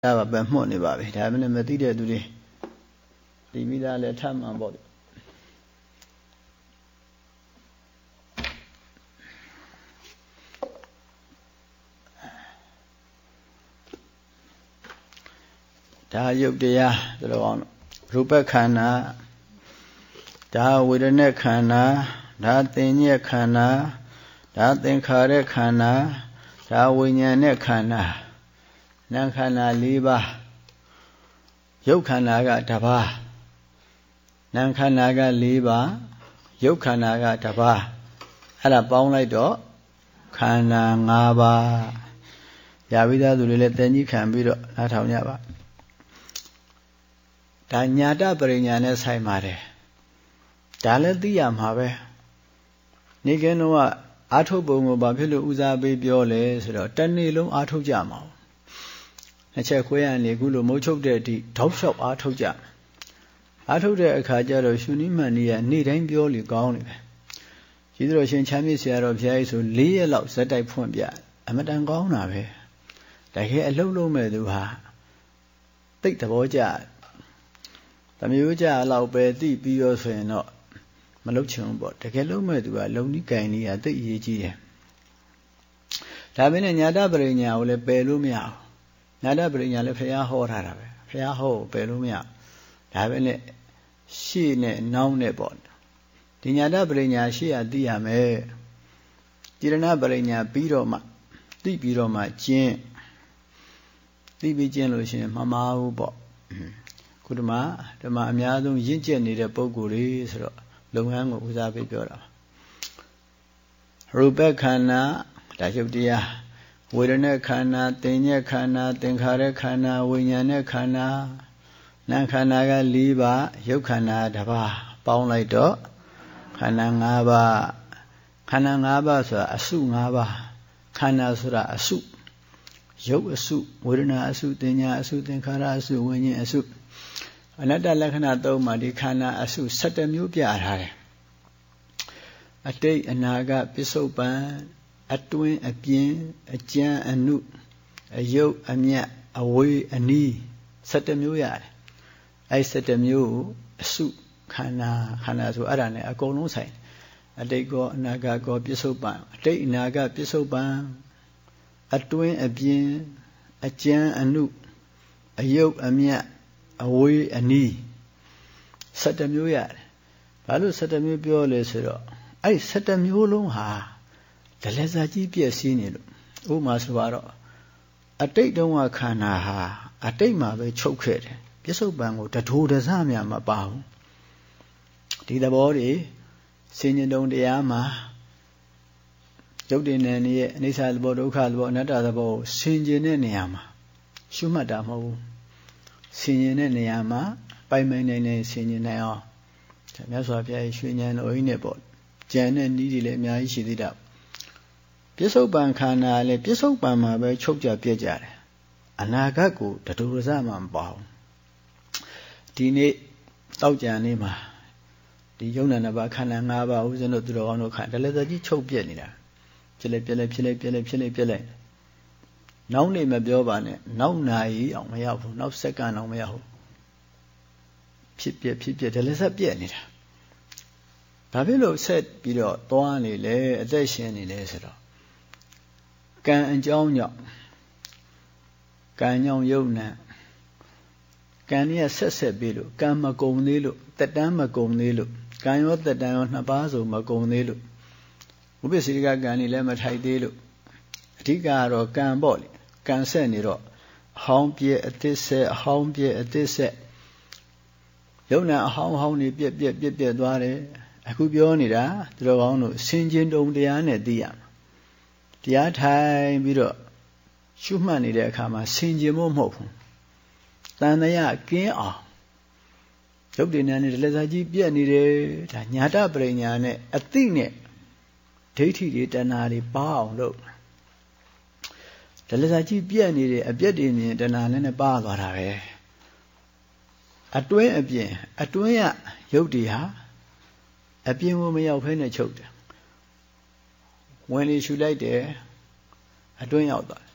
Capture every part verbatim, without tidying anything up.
ဒါပါပဲမှုတ်နေပါပြီဒါမှလည်းမသိတဲ့သူတွေဒီမိသားလည်းထမှန်ပေါ့ဒါယုတ်တရားဆိုတော့အောင်ရူပခန္ဓာဒါဝေဒနာခန္ဓာဒါသင်ညက်ခန္ဓာဒါသင်္ခါရခန္ဓာဒါဝိညာဉ်နဲ့ခန္ဓာနာခန္ဓာ၄ပါးရုပ်ခန္ဓာကတစ်ပါးနာခန္ဓာက၄ပါးရုပ်ခန္ဓာကတစ်ပါးအဲ့ဒါပေါင်းလိုက်တော့ခန္ဓာ၅ပါးရပြီးသားသူတွေလည်းတန်ကြီးခံပြီးတော့နားထောင်ကြပါဒါညာတပရိညာနဲ့ဆိုင်ပါတယ်ဒါလည်းသိရမှာပဲနေကင်းတော့အာထုတ်ပုံကိုဘာဖြစ်လို့ဦးစားပေးပြောလဲဆိုတော့တနေ့လုံးအာထုတ်ကြမှာနှစ်ချက်ခွဲရနေခုလိုမုတ်ချုပ်တဲ့အထိတောက်လျှောက်အာထုတ်ကြအာထုတ်တဲ့အခါကျတော့ရှုနိမှန်ကြီးကနေ့တိုင်းပြောလေကောင်းနေပဲကြီးတော်ရှင်ချမ်းမြေ့ဆရာတော်ဘုရားကြီးဆို၄ရက်လောက်ဇက်တိုက်ဖွင့်ပြအမတန်ကောင်းတာပဲတကယ်အလုံးလုံးမဲ့သူဟာသိတဲ့ဘောကြတမျိုးကြလောက်ပဲသိပြီးရောဆိုရင်တော့မလုချင်ဘူးပေါ့တကယ်လုံးမဲ့သူကလုံနီးကင်နီးကသိအရေးကြီးတယ်ဒါပဲနဲ့ညာတပရိညာကိုလည်းပယ်လို့မရဘူးညာတပရိညာလည်းဖះဟောထားတာပဲဖះဟောကိုပယ်လို့မရဒါပဲနဲ့ရှေ့နဲ့နောက်နဲ့ပေါ့ဒီညာတပရိညာရှေ့ကသိရမယ်တိရဏပရိညာပြီးတော့မှသိပြီးတော့မှကျင့်သိပြီးကျင့်လို့ရှိရင်မမှားဘူးပေါ့ခုဒီမှာဒီမှာအများဆုံးရင့်ကျက်နေတဲ့ပုံကိုယ်လေးဆိုတော့လုပ်ငန်းကိုဦးစားပေးပြောတာရူပခန္ဓာဒါရုပ်တရားဝေဒနာခန္ဓာသင်ညက်ခန္ဓာသင်္ခါရခန္ဓာဝိညာဉ်နဲ့ခန္ဓာနာခန္ဓာက၄ပါးရုပ်ခန္ဓာတစ်ပါးပေါင်းလိုက်တော့ခန္ဓာ၅ပါးခန္ဓာ၅ပါးဆိုတာအစု၅ပါးခန္ဓာဆိုတာအစုရုပ်အစုဝေဒနာအစုသင်ညာအစုသင်္ခါရအစုဝိညာဉ်အစုအနတ္တလက္ခဏာသုံးပါးဒီခန္ဓာအစု၁၇မျိုးပြထားတယ်အတိတ်အနာဂတ်ပစ္စုပန်အတွင်းအပြင်အကျမ်းအနုအယုတ်အမြတ်အဝေးအနီး၁၇မျိုးရတယ်အဲ၁၇မျိုးအစုခန္ဓာခန္ဓာဆိုအဲ့ဒါနဲ့အကုန်လုံးဆိုင်အတိတ်ကောအနာဂတ်ကောပစ္စုပန်အတိတ်အနာဂတ်ပစ္စုပန်အတွင်းအပြင်အကျမ်းအနုအယုတ်အမြတ်အဝေးအနီး၁၇မျိုးရတယ်ဘာလို့၁၇မျိုးပြောလဲဆိုတော့အဲ့၁၇မျိုးလုံးဟာဒလဇာကြီးပြည့်စည်နေလို့ဥပမာဆိုတော့အတိတ်တုန်းကခန္ဓာဟာအတိတ်မှာပဲချုပ်ခဲ့တယ်ပြစ္ဆုတ်ပံကိုတထိုးတစများမပါဘူးဒီသဘောတွေစဉ္ညတုံတရားမှာရုပ်တည်နေရဲ့အနိစ္စသဘောဒုက္ခသဘောအနတ္တသဘောကိုဆင်ခြင်တဲ့နေရာမှာရှုမှတ်တာမဟုတ်ဘူးဆင်ခြင်တဲ့နေရာမှာပိုင်ပိုင်နိုင်နိုင်ဆင်ခြင်နိုင်အောင်မြတ်စွာဘုရားရွှေဉာဏ်တော်ကြီးနဲ့ပေါ့ကြံတဲ့နည်းတွေလည်းအများကြီးရှိသေးတာပြစ္ဆုတ်ပံခန္ဓာလည်းပြစ္ဆုတ်ပံမှာပဲချုပ်ကြပြက်ကြတယ်အနာဂတ်ကိုတတူရစမှမပေါ့ဒီနေ့တောက်ကြံနေမှာဒီယုံနာနှစ်ပါးခန္ဓာ၅ပါးဦးဇင်းတို့သူတော်ကောင်းတို့ခန္ဓာလည်းကြီးချုပ်ပြက်နေတာဖြစ်လိုက်ပြက်လိုက်ဖြစ်လိုက်ပြက်လိုက်ဖြစ်လိုက်ပြက်လိုက်နောက်နေမပြောပါနဲ့နောက်နာရီအောင်မရောက်ဘူးနောက်စက္ကန့်အောင်မရောက်ဘူးဖြစ်ပြက်ဖြစ်ပြက်ဒါလည်းဆက်ပြက်နေတာဘာဖြစ်လို့ဆက်ပြီးတော့သွားနေလဲအသက်ရှင်နေလဲဆိုတော့ကံအကြောင်းကြောင့်ကံကြောင့်ယုံနာကံเนี่ยဆက်ဆက်ပြီးလို့ကံမကုံသေးလို့တက်တန်းမကုံသေးလို့ကံရောတက်တန်းရောနှစ်ပါးစုံမကုံသေးလို့ဝိပဿနာကကံนี่လည်းမထိုက်သေးလို့အဓိကကတော့ကံပေါ့လေကံဆက်နေတော့အဟောင်းပြည့်အသစ်ဆက်အဟောင်းပြည့်အသစ်ဆက်ယုံနာအဟောင်းဟောင်းနေပြက်ပြက်ပြက်ပြက်သွားတယ်အခုပြောနေတာသူတော်ကောင်းတို့ဆင်ခြင်တုံတရားနဲ့သိရမှာတရားထိုင်ပြီးတော့ရှုမှတ်နေတဲ့အခါမှာဆင်ခြင်ဖို့မဟုတ်ဘူးတန်တရားကင်းအောင်ရုပ်တည်နေတဲ့လက်စားကြီးပြက်နေတယ်ဒါညာတပရိညာနဲ့အသိနဲ့ဒိဋ္ဌိတွေတဏှာတွေပါအောင်လို့လက်စားကြီးပြက်နေတယ်အပြက်တွေမြင်တဏှာနဲ့ပါသွားတာပဲအတွင်းအပြင်အတွင်းရရုပ်တွေဟာအပြင်ကိုမရောက်ဖဲနဲ့ချုပ်တယ်ဝင်လေရှူလိုက်တယ်အတွင်းရောက်သွားတယ်ပြ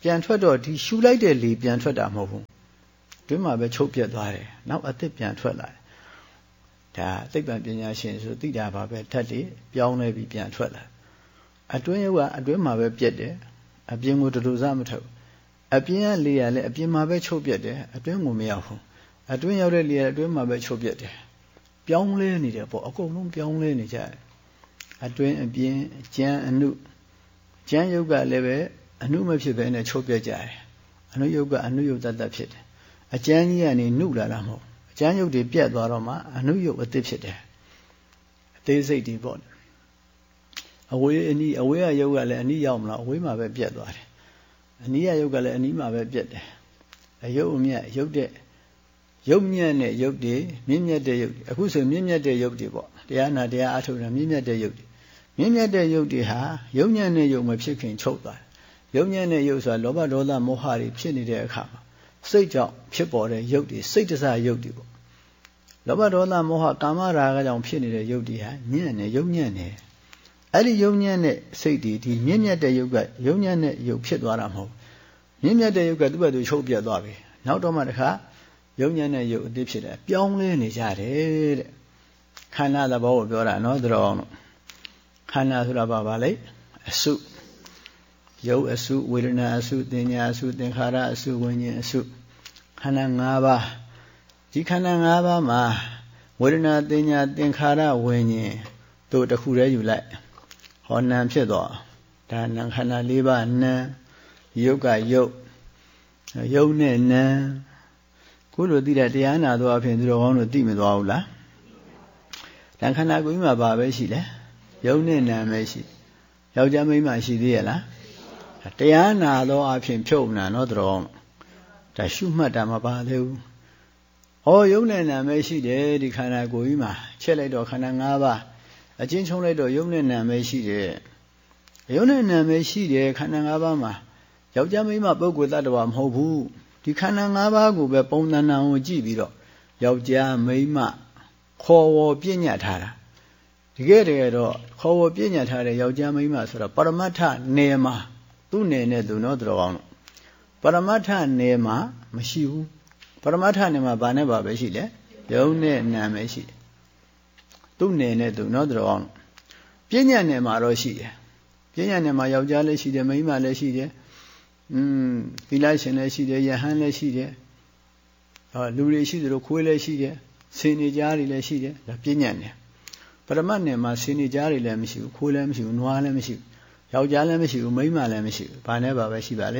ပြန်ထွက်တော့ဒီရှူလိုက်တဲ့လေပြန်ထွက်တာမဟုတ်ဘူးတွင်းမှာပဲချုပ်ပြတ်သွားတယ်နောက်အသစ်ပြန်ထွက်လာတယ်ဒါသိပ္ပံပညာရှင်ဆိုသိတာပါပဲဓာတ်တွေပြောင်းလဲပြီးပြန်ထွက်လာအတွင်းရုပ်ကအတွင်းမှာပဲပြတ်တယ်အပြင်ကိုတလူစားမထုတ်အပြင်ကလေရလည်းအပြင်မှာပဲချုပ်ပြတ်တယ်အတွင်းကိုမရောက်ဘူးအတွင်းရောက်တဲ့လေရအတွင်းမှာပဲချုပ်ပြတ်တယ်ပြောင်းလဲနေတယ်ပေါ့အကုန်လုံးပြောင်းလဲနေကြတယ်အတွင်းအပြင်ကျမ်းအနုကျမ်းရုပ်ကလည်းပဲအနုမဖြစ်ဘဲနဲ့ချုပ်ပြတ်ကြတယ်အနုရုပ်ကအနုရုပ်တတ်တတ်ဖြစ်တယ်အကျမ်းကြီးကနေနှုတ်လာတာမဟုတ်အကျမ်းရုပ်တွေပြတ်သွားတော့မှအနုရုပ်အသစ်ဖြစ်တယ်အသေးစိတ်တွေပေါ့အဝေးအနီးအဝေးကရုပ်ကလည်းအနီးရောက်မလားအဝေးမှာပဲပြတ်သွားတယ်အနီးကရုပ်ကလည်းအနီးမှာပဲပြတ်တယ်အယုတ်အမြတ်ရုပ်တဲ့ရုပ်မြတ်နဲ့ရုပ်တွေမြင့်မြတ်တဲ့ရုပ်တွေအခုဆိုမြင့်မြတ်တဲ့ရုပ်တွေပေါ့တရားနာတရားအထုတ်တာမြင့်မြတ်တဲ့ရုပ်တွေမြင့်မြတ်တဲ့ရုပ်တွေဟာရုပ်ညံ့တဲ့ရုပ်မဖြစ်ခင်ချုပ်သွားတယ်ရုပ်ညံ့တဲ့ရုပ်ဆိုတာလောဘဒေါသမောဟတွေဖြစ်နေတဲ့အခါမှာစိတ်ကြောင့်ဖြစ်ပေါ်တဲ့ရုပ်တွေစိတ်တစားရုပ်တွေပေါ့လောဘဒေါသမောဟကာမရာဂကြောင့်ဖြစ်နေတဲ့ရုပ်တွေဟာညံ့နေရုပ်ညံ့နေအဲ့ဒီရုပ်ညံ့တဲ့စိတ်တွေဒီမြင့်မြတ်တဲ့ရုပ်ကရုပ်ညံ့တဲ့ရုပ်ဖြစ်သွားတာမဟုတ်မြင့်မြတ်တဲ့ရုပ်ကသူ့ဘက်သူချုပ်ပြတ်သွားပြီနောက်တော့မှတခါရုပ်ညံ့တဲ့ရုပ်အသေးဖြစ်တယ်ပြောင်းလဲနေကြတယ်တဲ့ခန္ဓာသဘောကိုပြောတာနော်သူတော်ခန္ဓာဆိုတာဘာပါလဲအစုရုပ်အစုဝေဒနာအစုသင်ညာအစုသင်္ခါရအစုဝိညာဉ်အစုခန္ဓာ၅ပါးဒီခန္ဓာ၅ပါးမှာဝေဒနာသင်ညာသင်္ခါရဝိညာဉ်တို့တစ်ခုတည်းယူလိုက်ဟောနာဖြစ်တော့ဒါနာခန္ဓာ၄ပါးနာယုတ်ကယုတ်ယုတ်နဲ့နာခုလိုသိတဲ့တရားနာတော့အဖြစ်သူတော်ကောင်းတို့သိမသွားဘူးလားဒါခန္ဓာကိုယ်ကြီးမှာဘာပဲရှိလဲယုတ်နဲ့နာပဲရှိယောက်ျားမိန်းမရှိသေးရဲ့လားတရားနာတော့အဖြစ်ဖြုတ်နာနော်တော်ဒါရှုမှတ်တာမပါသေးဘူးဟောယုတ်နဲ့နာပဲရှိတယ်ဒီခန္ဓာကိုယ်ကြီးမှာချက်လိုက်တော့ခန္ဓာ၅ပါးအချင်းချုံလိုက်တော့ယုတ်နဲ့နာပဲရှိတယ်ယုတ်နဲ့နာပဲရှိတယ်ခန္ဓာ၅ပါးမှာယောက်ျားမိန်းမပုဂ္ဂိုလ်တ attva မဟုတ်ဘူးဒီခန္ဓာ၅ပါးကိုပဲပုံသဏ္ဍာန်ကိုကြည့်ပြီးတော့ယောက်ျားမိန်းမခေါ်ဝေါ်ပြညတ်ထားတာတကယ်တကယ်တော့ခေါ်ဝေါ်ပြညတ်ထားတဲ့ယောက်ျားမိန်းမဆိုတော့ပရမတ္ထနယ်မှာသူ့နယ်နဲ့သူနော်တော်အောင်ပရမတ္ထနယ်မှာမရှိဘူးပရမတ္ထနယ်မှာဘာနဲ့ဘာပဲရှိလဲယုံနဲ့နာပဲရှိတယ်သူ့နယ်နဲ့သူနော်တော်အောင်ပြညတ်နယ်မှာတော့ရှိတယ်ပြညတ်နယ်မှာယောက်ျားလည်းရှိတယ်မိန်းမလည်းရှိတယ်อืมသီလရှင်လည်းရှိတယ်ယဟန်လည်းရှိတယ်ဟောလူတွေရှိတယ်လို့ခွေးလည်းရှိတယ်ဆင်းနေကြားတွေလည်းရှိတယ်ဒါပြညတ်နယ်ပရမတ်နယ်မှာဆင်းနေကြားတွေလည်းမရှိဘူးခွေးလည်းမရှိဘူးနွားလည်းမရှိဘူးယောက်ျားလည်းမရှိဘူးမိန်းမလည်းမရှိဘူးဘာနဲ့ပါပဲရှိပါလေ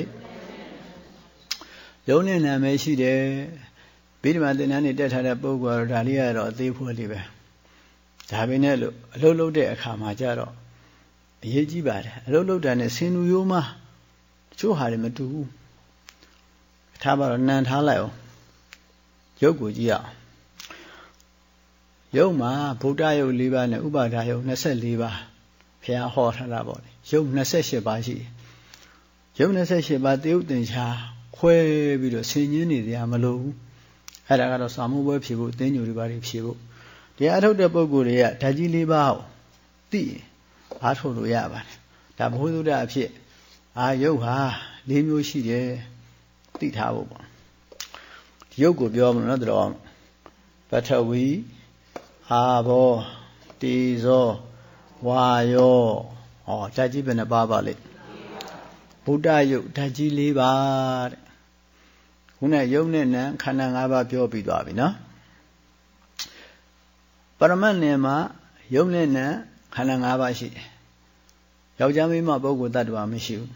ယုံနဲ့နာမည်ရှိတယ်ဗိဓမာသင်္นานနေတက်ထားတဲ့ပုဂ္ဂိုလ်ကတော့ဒါလေးကတော့အသေးဖွယ်လေးပဲဒါပဲနဲ့လို့အလုပ်လုပ်တဲ့အခါမှာကြတော့အရေးကြီးပါတယ်အလုပ်လုပ်တာနဲ့ဆင်လူရိုးမှာချို့ဟာတွေမတူဘူးထားပါတော့နံထားလိုက်အောင်ရုပ်ကိုကြည့်ရအောင်ရုပ်မှာဗုဒ္ဓရုပ်၄ပါးနဲ့ဥပါဒရုပ်၂၄ပါးဘုရားဟောထားတာပေါ့လေရုပ်၂၈ပါးရှိတယ်ရုပ်၂၈ပါးတယုတ်တင်ချာခွဲပြီးတော့ဆင်ញင်းနေကြမလို့အဲ့ဒါကတော့စာမှုပွဲဖြေဖို့တင်းညူတွေပါတွေဖြေဖို့တရားထုတ်တဲ့ပုဂ္ဂိုလ်တွေကဓာတ်ကြီး၄ပါးကိုသိအားထုတ်လို့ရပါတယ်ဒါဘုဟုတ္တအဖြစ်အာယုတ်ဟာ၄မျိုးရှိတယ်သိထားဖို့ပေါ့ဒီယုတ်ကိုပြောမလို့နော်တော်ပထဝီအာဘောတေဇောဝါယောဟောဓာတ်ကြီးဘယ်နှပါပါလဲဗုဒ္ဓယုတ်ဓာတ်ကြီး၄ပါးတဲ့ခုနယုတ်နဲ့နံခန္ဓာ၅ပါးပြောပြီးသွားပြီနော်ပရမတ်နယ်မှာယုတ်နဲ့နံခန္ဓာ၅ပါးရှိတယ်ယောက်ျားမိန်းမပုဂ္ဂိုလ်တ attva မရှိဘူး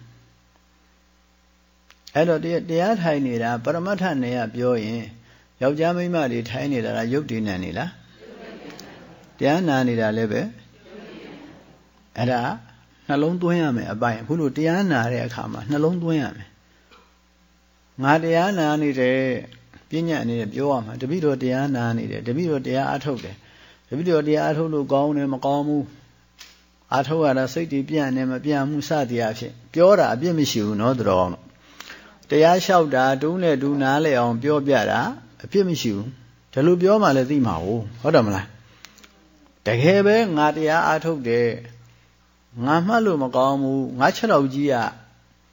အဲ့တော့တရားထိုင်နေတာပရမတ္ထနယ်ကပြောရင်ယောက်ျားမိန်းမတွေထိုင်နေတာလားယုတ်တည်နေနေလားတရားနာနေတာလည်းပဲအဲ့ဒါနှလုံးသွင်းရမယ်အပိုင်အခုလိုတရားနာတဲ့အခါမှာနှလုံးသွင်းရမယ်ငါတရားနာနေတယ်ပညာအနေနဲ့ပြောရမှာတပိတော့တရားနာနေတယ်တပိတော့တရားအထုတ်တယ်တပိတော့တရားအထုတ်လို့ကောင်းတယ်မကောင်းဘူးအထုတ်ရတာစိတ်တွေပြန့်နေမပြန့်မှုစသည်အဖြစ်ပြောတာအပြစ်မရှိဘူးနော်တော်အောင်တရားလျှောက်တာတူးနဲ့တူးနားလဲအောင်ပြောပြတာအပြစ်မရှိဘူးဒါလိုပြောမှလည်းသိမှာဟုတ်ဟုတ်တယ်မလားတကယ်ပဲငါတရားအားထုတ်တယ်ငါမှတ်လို့မကောင်းဘူးငါချက်တော်ကြီးက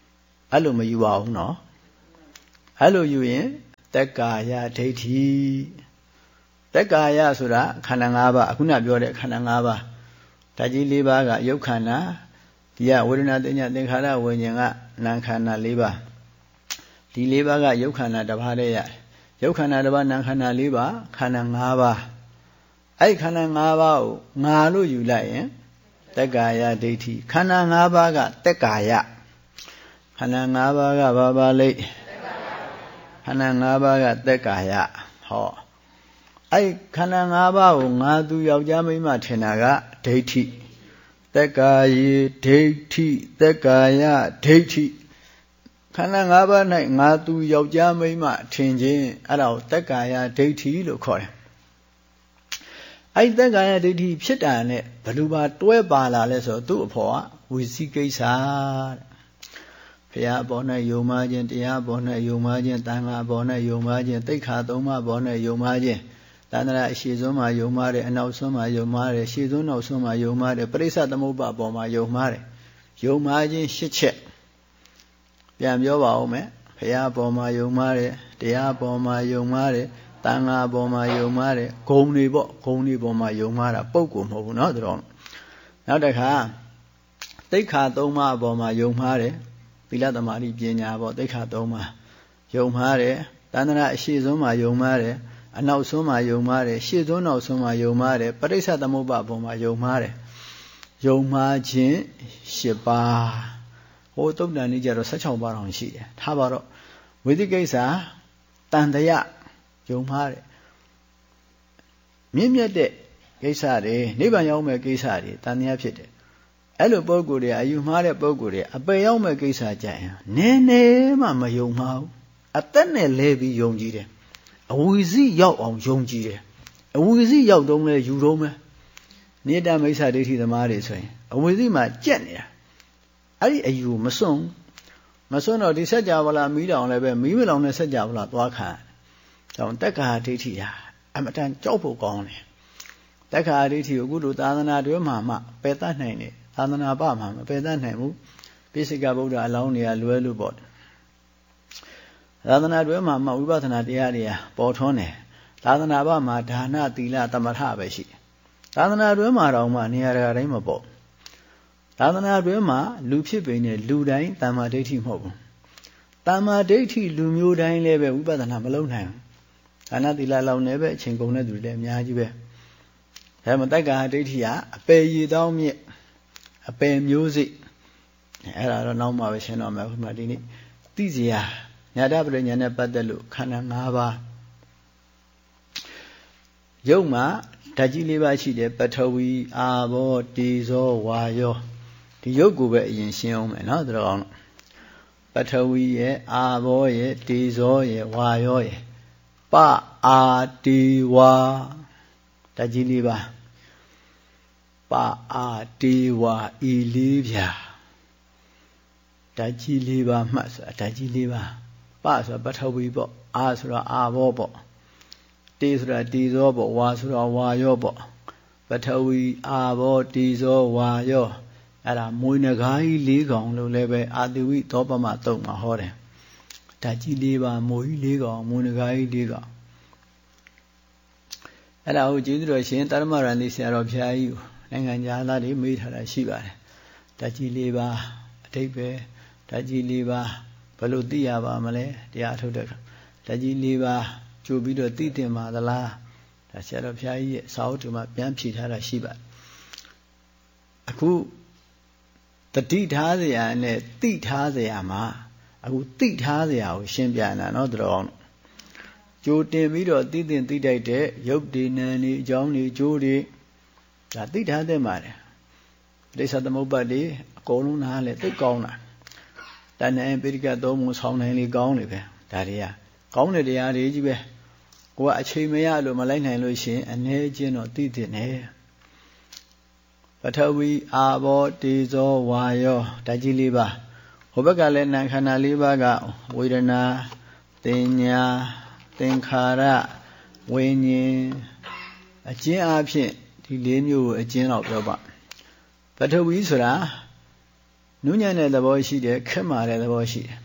အဲ့လိုမယူပါဘူးနော်အဲ့လိုယူရင်သက်ကာယဒိဋ္ဌိသက်ကာယဆိုတာခန္ဓာ၅ပါးအခုနပြောတဲ့ခန္ဓာ၅ပါးဓာတ်ကြီး၄ပါးကယုတ်ခန္ဓာဒီကဝေဒနာတင်ညာသင်္ခါရဝိညာဉ်ကနာမ်ခန္ဓာ၄ပါးဒီ၄ပါးကယုတ်ခန္ဓာတစ်ပါးတည်းရတယ်ယုတ်ခန္ဓာတစ်ပါးနာမ်ခန္ဓာ၄ပါးခန္ဓာ၅ပါးအဲ့ခန္ဓာ၅ပါးကိုငါလို့ယူလိုက်ရင်သက်ကာယဒိဋ္ဌိခန္ဓာ၅ပါးကသက်ကာယခန္ဓာ၅ပါးကဘာပါလိမ့်ခန္ဓာ၅ပါးကသက်ကာယဟောအဲ့ခန္ဓာ၅ပါးကိုငါသူယောက်ျားမိန်းမထင်တာကဒိဋ္ဌိသက်ကာယေဒိဋ္ဌိသက်ကာယဒိဋ္ဌိခန္ဓာ၅ပါး၌ငါသူယောက်ျားမိန်းမထင်ခြင်းအဲ့ဒါကိုသက်ကာယဒိဋ္ဌိလို့ခေါ်တယ်အဲ့သက်ကာယဒိဋ္ဌိဖြစ်တာနဲ့ဘယ်လိုပါတွဲပါလာလဲဆိုတော့သူ့အဖော်ကဝိသိကိစ္စတဲ့ဘုရားအပေါ်၌ယုံမှားခြင်းတရားအပေါ်၌ယုံမှားခြင်းသံဃာအပေါ်၌ယုံမှားခြင်းသိက္ခာသုံးပါးအပေါ်၌ယုံမှားခြင်းတဏ္ဍရာအရှိဆုံးမှာယုံမှားတယ်အနောက်ဆုံးမှာယုံမှားတယ်ရှေ့ဆုံးနောက်ဆုံးမှာယုံမှားတယ်ပရိစ္ဆသမုပ္ပါအပေါ်မှာယုံမှားတယ်ယုံမှားခြင်းရှစ်ချက်ပြန်ပြောပါဦးမယ်ဘုရားအပေါ်မှာယုံမှားတယ်တရားအပေါ်မှာယုံမှားတယ်တန်ခါအပေါ်မှာယုံမှားတယ်ဂုံတွေပေါ့ဂုံတွေပေါ်မှာယုံမှားတာပုဂ္ဂိုလ်မဟုတ်ဘူးเนาะတော်နောက်တစ်ခါသိက္ခာသုံးပါးအပေါ်မှာယုံမှားတယ်သီလသမာဓိပညာပေါ့သိက္ခာသုံးပါးယုံမှားတယ်တဏ္ဍရာအရှိဆုံးမှာယုံမှားတယ်အနောက်ဆုံးမှာယုံမှားတယ်ရှေ့ဆုံးနောက်ဆုံးမှာယုံမှားတယ်ပရိစ္ဆသမုပ္ပါအပေါ်မှာယုံမှားတယ်ယုံမှားခြင်းရှစ်ပါးဟိုတုတ်တန်လေးကြတော့၁၆ပါးတောင်ရှိတယ်ထားပါတော့ဝိသိကိစ္စတန်တရာယုံမှားတယ်မြင့်မြတ်တဲ့ကိစ္စတွေနိဗ္ဗာန်ရောက်မဲ့ကိစ္စတွေတန်တရားဖြစ်တယ်အဲ့လိုပုံကိုယ်တွေအယူမှားတဲ့ပုံကိုယ်တွေအပယ်ရောက်မဲ့ကိစ္စကြရင်နည်းနည်းမှမယုံမှာဘူးအသက်နဲ့လဲပြီးယုံကြည်တယ်အဝီစီရောက်အောင်ယုံကြည်တယ်အဝီစီရောက်တော့လဲယူတော့မယ်နိတ္တမိစ္ဆာဒိဋ္ဌိသမားတွေဆိုရင်အဝီစီမှာကြက်နေတာအဲ့ဒီအယူမစွန့်မစွန့်တော့ဒီစัจ java လာမီးတောင်လည်းပဲမီးမလောင်တဲ့စัจ java လာသွားခံကြောင့်တက်ခါဒိဋ္ဌိဟာအမတန်ကြောက်ဖို့ကောင်းတယ်တက်ခါဒိဋ္ဌိကိုအခုလိုသာသနာတွဲမှာမှပယ်တတ်နိုင်တယ်သာသနာ့ဘာမှာမပယ်တတ်နိုင်ဘူးပိစိကဗုဒ္ဓအလောင်းတွေကလွဲလို့ပေါ့သာသနာတွဲမှာမှဝိပဿနာတရားတွေပေါ်ထွန်းတယ်သာသနာ့ဘာမှာဒါနသီလသမထပဲရှိတယ်သာသနာတွဲမှာတော့မှနေရာတိုင်းမပေါ့သာသနာတွဲမှာလူဖြစ်ပေနဲ့လူတိုင်းတမ္မာဒိဋ္ဌိမဟုတ်ဘူးတမ္မာဒိဋ္ဌိလူမျိုးတိုင်းလည်းပဲဝိပဿနာမလုပ်နိုင်ဘူးဒါနသီလလောက်နဲ့ပဲအချိန်ကုန်တဲ့သူတွေလည်းအများကြီးပဲဒါမှမတက္ကဟာဒိဋ္ဌိကအပယ်ရည်တောင်းမြစ်အပယ်မျိုးစိအဲ့ဒါတော့နောက်မှပဲရှင်းတော့မယ်ခုမှဒီနေ့သိစရာညာတပရိညာနဲ့ပတ်သက်လို့ခန္ဓာ၅ပါးရုပ်မှာဓာတ်ကြီး၄ပါးရှိတယ်ပထဝီအာဘောတေဇောဝါယောဒီရုပ်ကိုပဲအရင်ရှင်းအောင်မယ်နော်တို့အောင်ပထဝီရဲ့အာဘောရဲ့တေဇောရဲ့ဝါယောရဲ့ပအာတေဝါဓာတ်ကြီး၄ပါးပအာတေဝါဤလေးဖြာဓာတ်ကြီး၄ပါးမှတ်ဆိုတာဓာတ်ကြီး၄ပါးပဆိုတာပထဝီပေါ့အာဆိုတာအာဘောပေါ့တေဆိုတာတေဇောပေါ့ဝါဆိုတာဝါယောပေါ့ပထဝီအာဘောတေဇောဝါယောအဲ့ဒါမွေးနဂါးကြီး၄ကောင်လို့လည်းပဲအာတိဝိသောပမတုံမှာဟောတယ်ဓာတ်ကြီး၄ပါးမွေးကြီး၄ကောင်မွေးနဂါးကြီး၄ကောင်အဲ့ဒါကိုကျေးဇူးတော်ရှင်တရမရန်လေးဆရာတော်ဘုရားကြီးနိုင်ငံသားတွေမေးထားတာရှိပါတယ်ဓာတ်ကြီး၄ပါးအဓိပ္ပာယ်ဓာတ်ကြီး၄ပါးဘယ်လိုသိရပါမလဲတရားထုတ်တဲ့ဓာတ်ကြီး၄ပါးကြိုပြီးတော့သိတင်ပါသလားဒါဆရာတော်ဘုရားကြီးရဲ့စာအုပ်တွေမှာပြန်ဖြေထားတာရှိပါတယ်အခုတတိထားစရာနဲ့သိထားစရာမှာအခုသိထားစရာကိုရှင်းပြနေတာเนาะတော်အောင်ကြိုတင်ပြီးတော့သိတင်သိတိုက်တဲ့ရုပ်တည်နံနေအကြောင်းတွေကြိုးတွေဒါသိထားတဲ့မှာတယ်ဒိဋ္ဌသမုပ္ပါဒ်တွေအကုန်လုံးနားလဲသိကောင်းတာတဏ္ဍအပိဋကသုံးပုံဆောင်းနိုင်လေကောင်းနေပဲဒါတွေကကောင်းတဲ့တရားတွေကြီးပဲကိုကအချိန်မရလို့မလိုက်နိုင်လို့ရှိရင်အနေချင်းတော့သိတဲ့နဲ့ပထဝီအာဘောတေဇောဝါယောဓာတ်ကြီး၄ပါးဟိုဘက်ကလည်းနာခန္ဓာ၄ပါးကဝေဒနာတင်ညာသင်္ခါရဝိညာဉ်အကျဉ်းအဖြစ်ဒီ၄မျိုးကိုအကျဉ်းတော့ပြောပါပထဝီဆိုတာနူးညံ့တဲ့သဘောရှိတယ်ခက်မာတဲ့သဘောရှိတယ်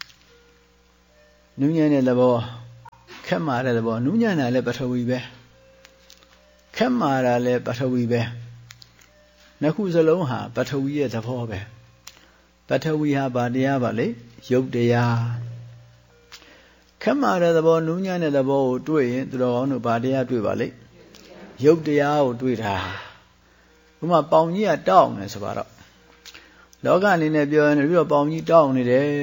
နူးညံ့တဲ့သဘောခက်မာတဲ့သဘောနူးညံ့တာလည်းပထဝီပဲခက်မာတာလည်းပထဝီပဲနှစ်ခုစလုံးဟာပထဝီရဲ့သဘောပဲပထဝီဟာဗာတရားပါလေယုတ်တရားခက်မာတဲ့သဘောနူးညံ့တဲ့သဘောကိုတွေ့ရင်သူတော်ကောင်းတို့ဗာတရားတွေ့ပါလေယုတ်တရားကိုတွေ့တာဥပမာပေါင်ကြီးကတောင်းနေဆိုပါတော့လောကအနေနဲ့ပြောရင်ပြီးတော့ပေါင်ကြီးတောင်းနေတယ်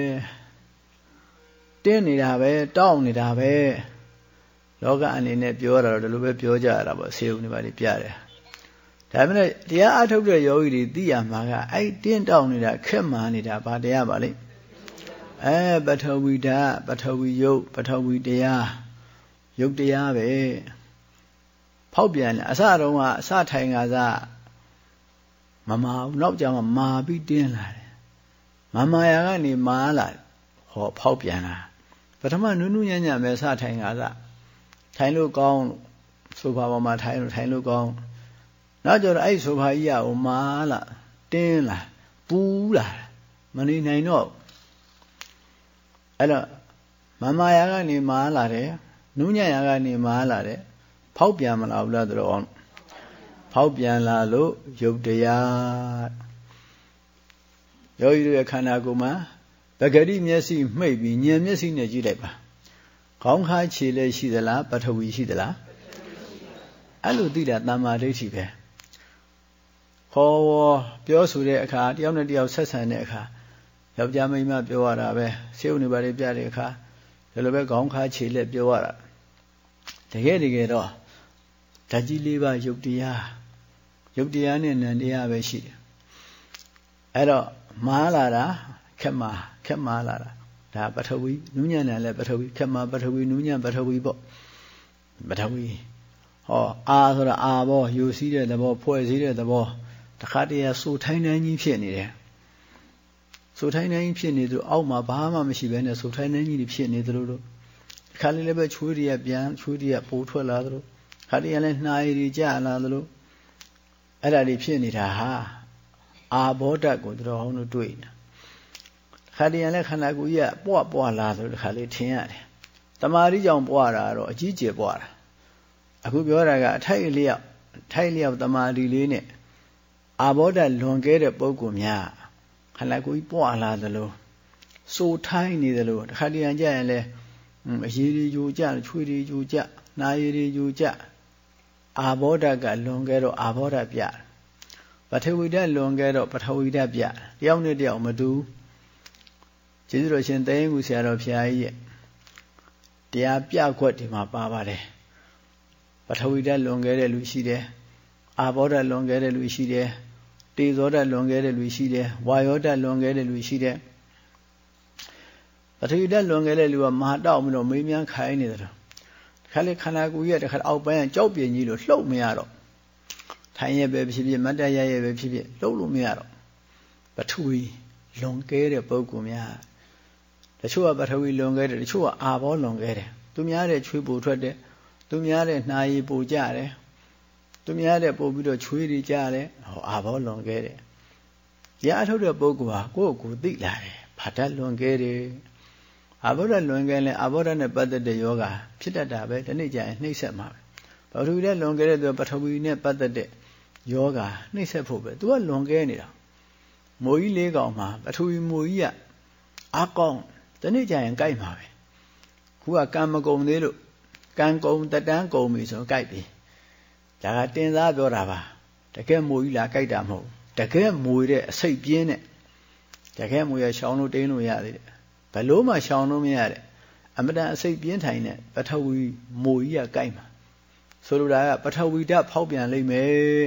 တင်းနေတာပဲတောင်းနေတာပဲလောကအနေနဲ့ပြောတာတော့ဒီလိုပဲပြောကြရတာပေါ့ဆေးဦးနေပါလိပြတယ်ဒါပေမဲ့တရားအထုတ်တဲ့ယောဂီတွေသိရမှာကအဲ့တင်းတောင်းနေတာခက်မှန်နေတာဗာတရားပါလေအဲပထဝီဓာတ်ပထဝီယုတ်ပထဝီတရားယုတ်တရားပဲဖောက်ပြန်တယ်အစတုန်းကအစထိုင်ကစားမမာဘူးနောက်ကျမှမာပြီးတင်းလာတယ်မမာယာကနေမာလာဟောဖောက်ပြန်လာပထမနုနုညံ့ညံ့ပဲစထိုင်ကစားထိုင်လို့ကောင်းဆိုဖာပေါ်မှာထိုင်လို့ထိုင်လို့ကောင်းနောက်ကျတော့အဲ့ဆိုဖာကြီးကဟိုမာလာတင်းလာပူးလာမနေနိုင်တော့အဲ့တော့မမာယာကနေမာလာတယ်နုညံ့ယာကနေမာလာတယ်ဖောက်ပြန်မလာဘူးလားသူတော်ဖောက်ပြန်လာလို့ယုတ်တရားယောဂီတို့ရဲ့ခန္ဓာကိုယ်မှာပဂတိမျက်စိမှိတ်ပြီးဉာဏ်မျက်စိနဲ့ကြည့်လိုက်ပါခေါင်းခါခြေလည်းရှိသလားပထဝီရှိသလားအဲ့လိုသိတာတမ္မာဒိဋ္ဌိပဲခေါ်ပြောဆိုတဲ့အခါတယောက်နဲ့တယောက်ဆက်ဆံတဲ့အခါယောက်ျားမိန်းမပြောရတာပဲဆေးဥနေပါလေပြတဲ့အခါဒီလိုပဲခေါင်းခါခြေလည်းပြောရတာတကယ်တကယ်တော့ဓာတ်ကြီးလေးပါယုတ်တရားယုတ်တရားနဲ့နံတရားပဲရှိတယ်အဲ့တော့မားလာတာခက်မာခက်မာလာတာဒါပထဝီနူးညံ့တယ်လည်းပထဝီခက်မာပထဝီနူးညံ့ပထဝီပေါ့ပထဝီဟောအာဆိုတာအာဘောယူစည်းတဲ့သဘောဖွဲ့စည်းတဲ့သဘောတခါတည်းကစိုးထိုင်းတိုင်းကြီးဖြစ်နေတယ်စိုးထိုင်းတိုင်းကြီးဖြစ်နေသလိုအောက်မှာဘာမှမရှိဘဲနဲ့စိုးထိုင်းတိုင်းကြီးဖြစ်နေသလိုလို့ခါလေးလည်းပဲချွေးတွေကပြန်ချွေးတွေကပိုးထွက်လာသလိုခါတည်းကလည်းနှာရည်တွေကျလာသလိုအဲ့ဒါတွေဖြစ်နေတာဟာအာဘောဓာတ်ကိုသူတော်ဟောင်းတို့တွေ့နေတာခါတည်းကလည်းခန္ဓာကိုယ်ကြီးကပွားပွားလာသလိုတခါလေးထင်ရတယ်တမာရီကြောင့်ပွားတာတော့အကြီးကျယ်ပွားတာအခုပြောတာကအထိုက်အလျောက်ထိုက်လျောက်တမာရီလေးနဲ့အာဘောဓာတ်လွန်ကဲတဲ့ပုဂ္ဂိုလ်များခန္ဓာကိုယ်ကြီးပွားလာသလိုစိုးထိုင်းနေသလိုတခါတည်းကကြရင်လည်းအရည်တွေယူကြချွေတွေယူကြနာရည်တွေယူကြအာဘောဓာတ်ကလွန်ကဲတော့အာဘောဓာတ်ပြပထဝီဓာတ်လွန်ကဲတော့ပထဝီဓာတ်ပြတယောက်နဲ့တယောက်မတူကျေးဇူးတော်ရှင်တရင်ကူဆရာတော်ဖျားကြီးရဲ့တရားပြခွက်ဒီမှာပါပါတယ်ပထဝီဓာတ်လွန်ကဲတဲ့လူရှိတယ်အာဘောဓာတ်လွန်ကဲတဲ့လူရှိတယ်တေဇောဓာတ်လွန်ကဲတဲ့လူရှိတယ်ဝါယောဓာတ်လွန်ကဲတဲ့လူရှိတယ်ပထဝီဓာတ်လွန်ကဲတဲ့လူကမဟာတောက်ပြီးတော့မေးမြန်းခိုင်းနေတယ်ခါလေခန္ဓာကိုယ်ရဲ့တခါအောက်ပိုင်းကကြောက်ပြင်းကြီးလို့လှုပ်မရတော့ထိုင်ရပဲဖြစ်ဖြစ်မတ်တရရပဲဖြစ်ဖြစ်လှုပ်လို့မရတော့ပထဝီလွန်ကဲတဲ့ပုဂ္ဂိုလ်များတချို့ကပထဝီလွန်ကဲတယ်တချို့ကအာဘောလွန်ကဲတယ်သူများတဲ့ချွေးပူထွက်တယ်သူများတဲ့နှာရည်ပူကြတယ်သူများတဲ့ပို့ပြီးတော့ချွေးတွေကြတယ်ဟောအာဘောလွန်ကဲတယ်ရအထုတ်တဲ့ပုဂ္ဂိုလ်ဟာကိုယ့်ကိုယ်သိလာတယ်ဘာဓာတ်လွန်ကဲတယ်အာဘောဓာတ်လွန်ကဲလဲအာဘောဓာတ်နဲ့ပတ်သက်တဲ့ယောဂဖြစ်တတ်တာပဲဒီနေ့ကျရင်နှိမ့်ဆက်မှာပဲပထဝီနဲ့လွန်ကဲတဲ့သူပထဝီနဲ့ပတ်သက်တဲ့ယောဂနှိမ့်ဆက်ဖို့ပဲသူကလွန်ကဲနေတာမိုးကြီးလေးကောင်မှာပထဝီမိုးကြီးကအကောင်းဒီနေ့ကျရင်ကြိုက်မှာပဲခုကကံမကုံသေးလို့ကံကုံတတန်းကုံပြီဆိုကြိုက်ပြီဒါကတင်စားပြောတာပါတကယ်မိုးကြီးလားကြိုက်တာမဟုတ်တကယ်မိုးတဲ့အစိတ်ပြင်းတဲ့တကယ်မိုးရရှောင်းလို့တင်းလို့ရသေးတယ်ဘယ်လို့မှရှောင်လို့မရတဲ့အမတန်အစိတ်ပြင်းထိုင်တဲ့ပထဝီမိုးကြီးကကြိုက်မှာဆိုလိုတာကပထဝီဓာတ်ဖောက်ပြန်လိမ့်မယ်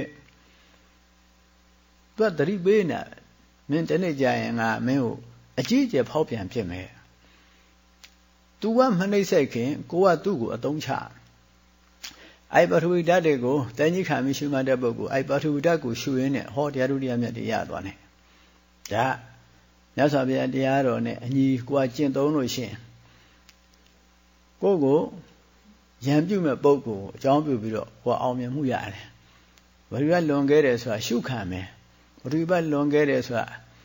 သူကသတိပေးနေမင်းတနေ့ကြာရင်ငါမင်းကိုအကြီးအကျယ်ဖောက်ပြန်ဖြစ်မယ်သူကမနှိမ့်ဆက်ခင်ကိုကသူ့ကိုအသုံးချအဲ့ပထဝီဓာတ်တွေကိုတန်ကြီးခံပြီးရှုမှတ်တဲ့ပုဂ္ဂိုလ်အဲ့ပထဝီဓာတ်ကိုရှုရင်းနဲ့ဟောတရားဒုတိယမြတ်တွေရသွားတယ်ဒါမြတ်စွာဘုရားတရားတော်နဲ့အညီကိုယ်ကျင့်သုံးလို့ရှိရင်ကိုယ့်ကိုရံပြုမဲ့ပုဂ္ဂိုလ်အကြောင်းပြုပြီးတော့ကိုယ်အောင်မြင်မှုရတယ်ဘဝကလွန်ခဲ့တယ်ဆိုတာရှုခံမယ်ဘဝကလွန်ခဲ့တယ်ဆိုတာ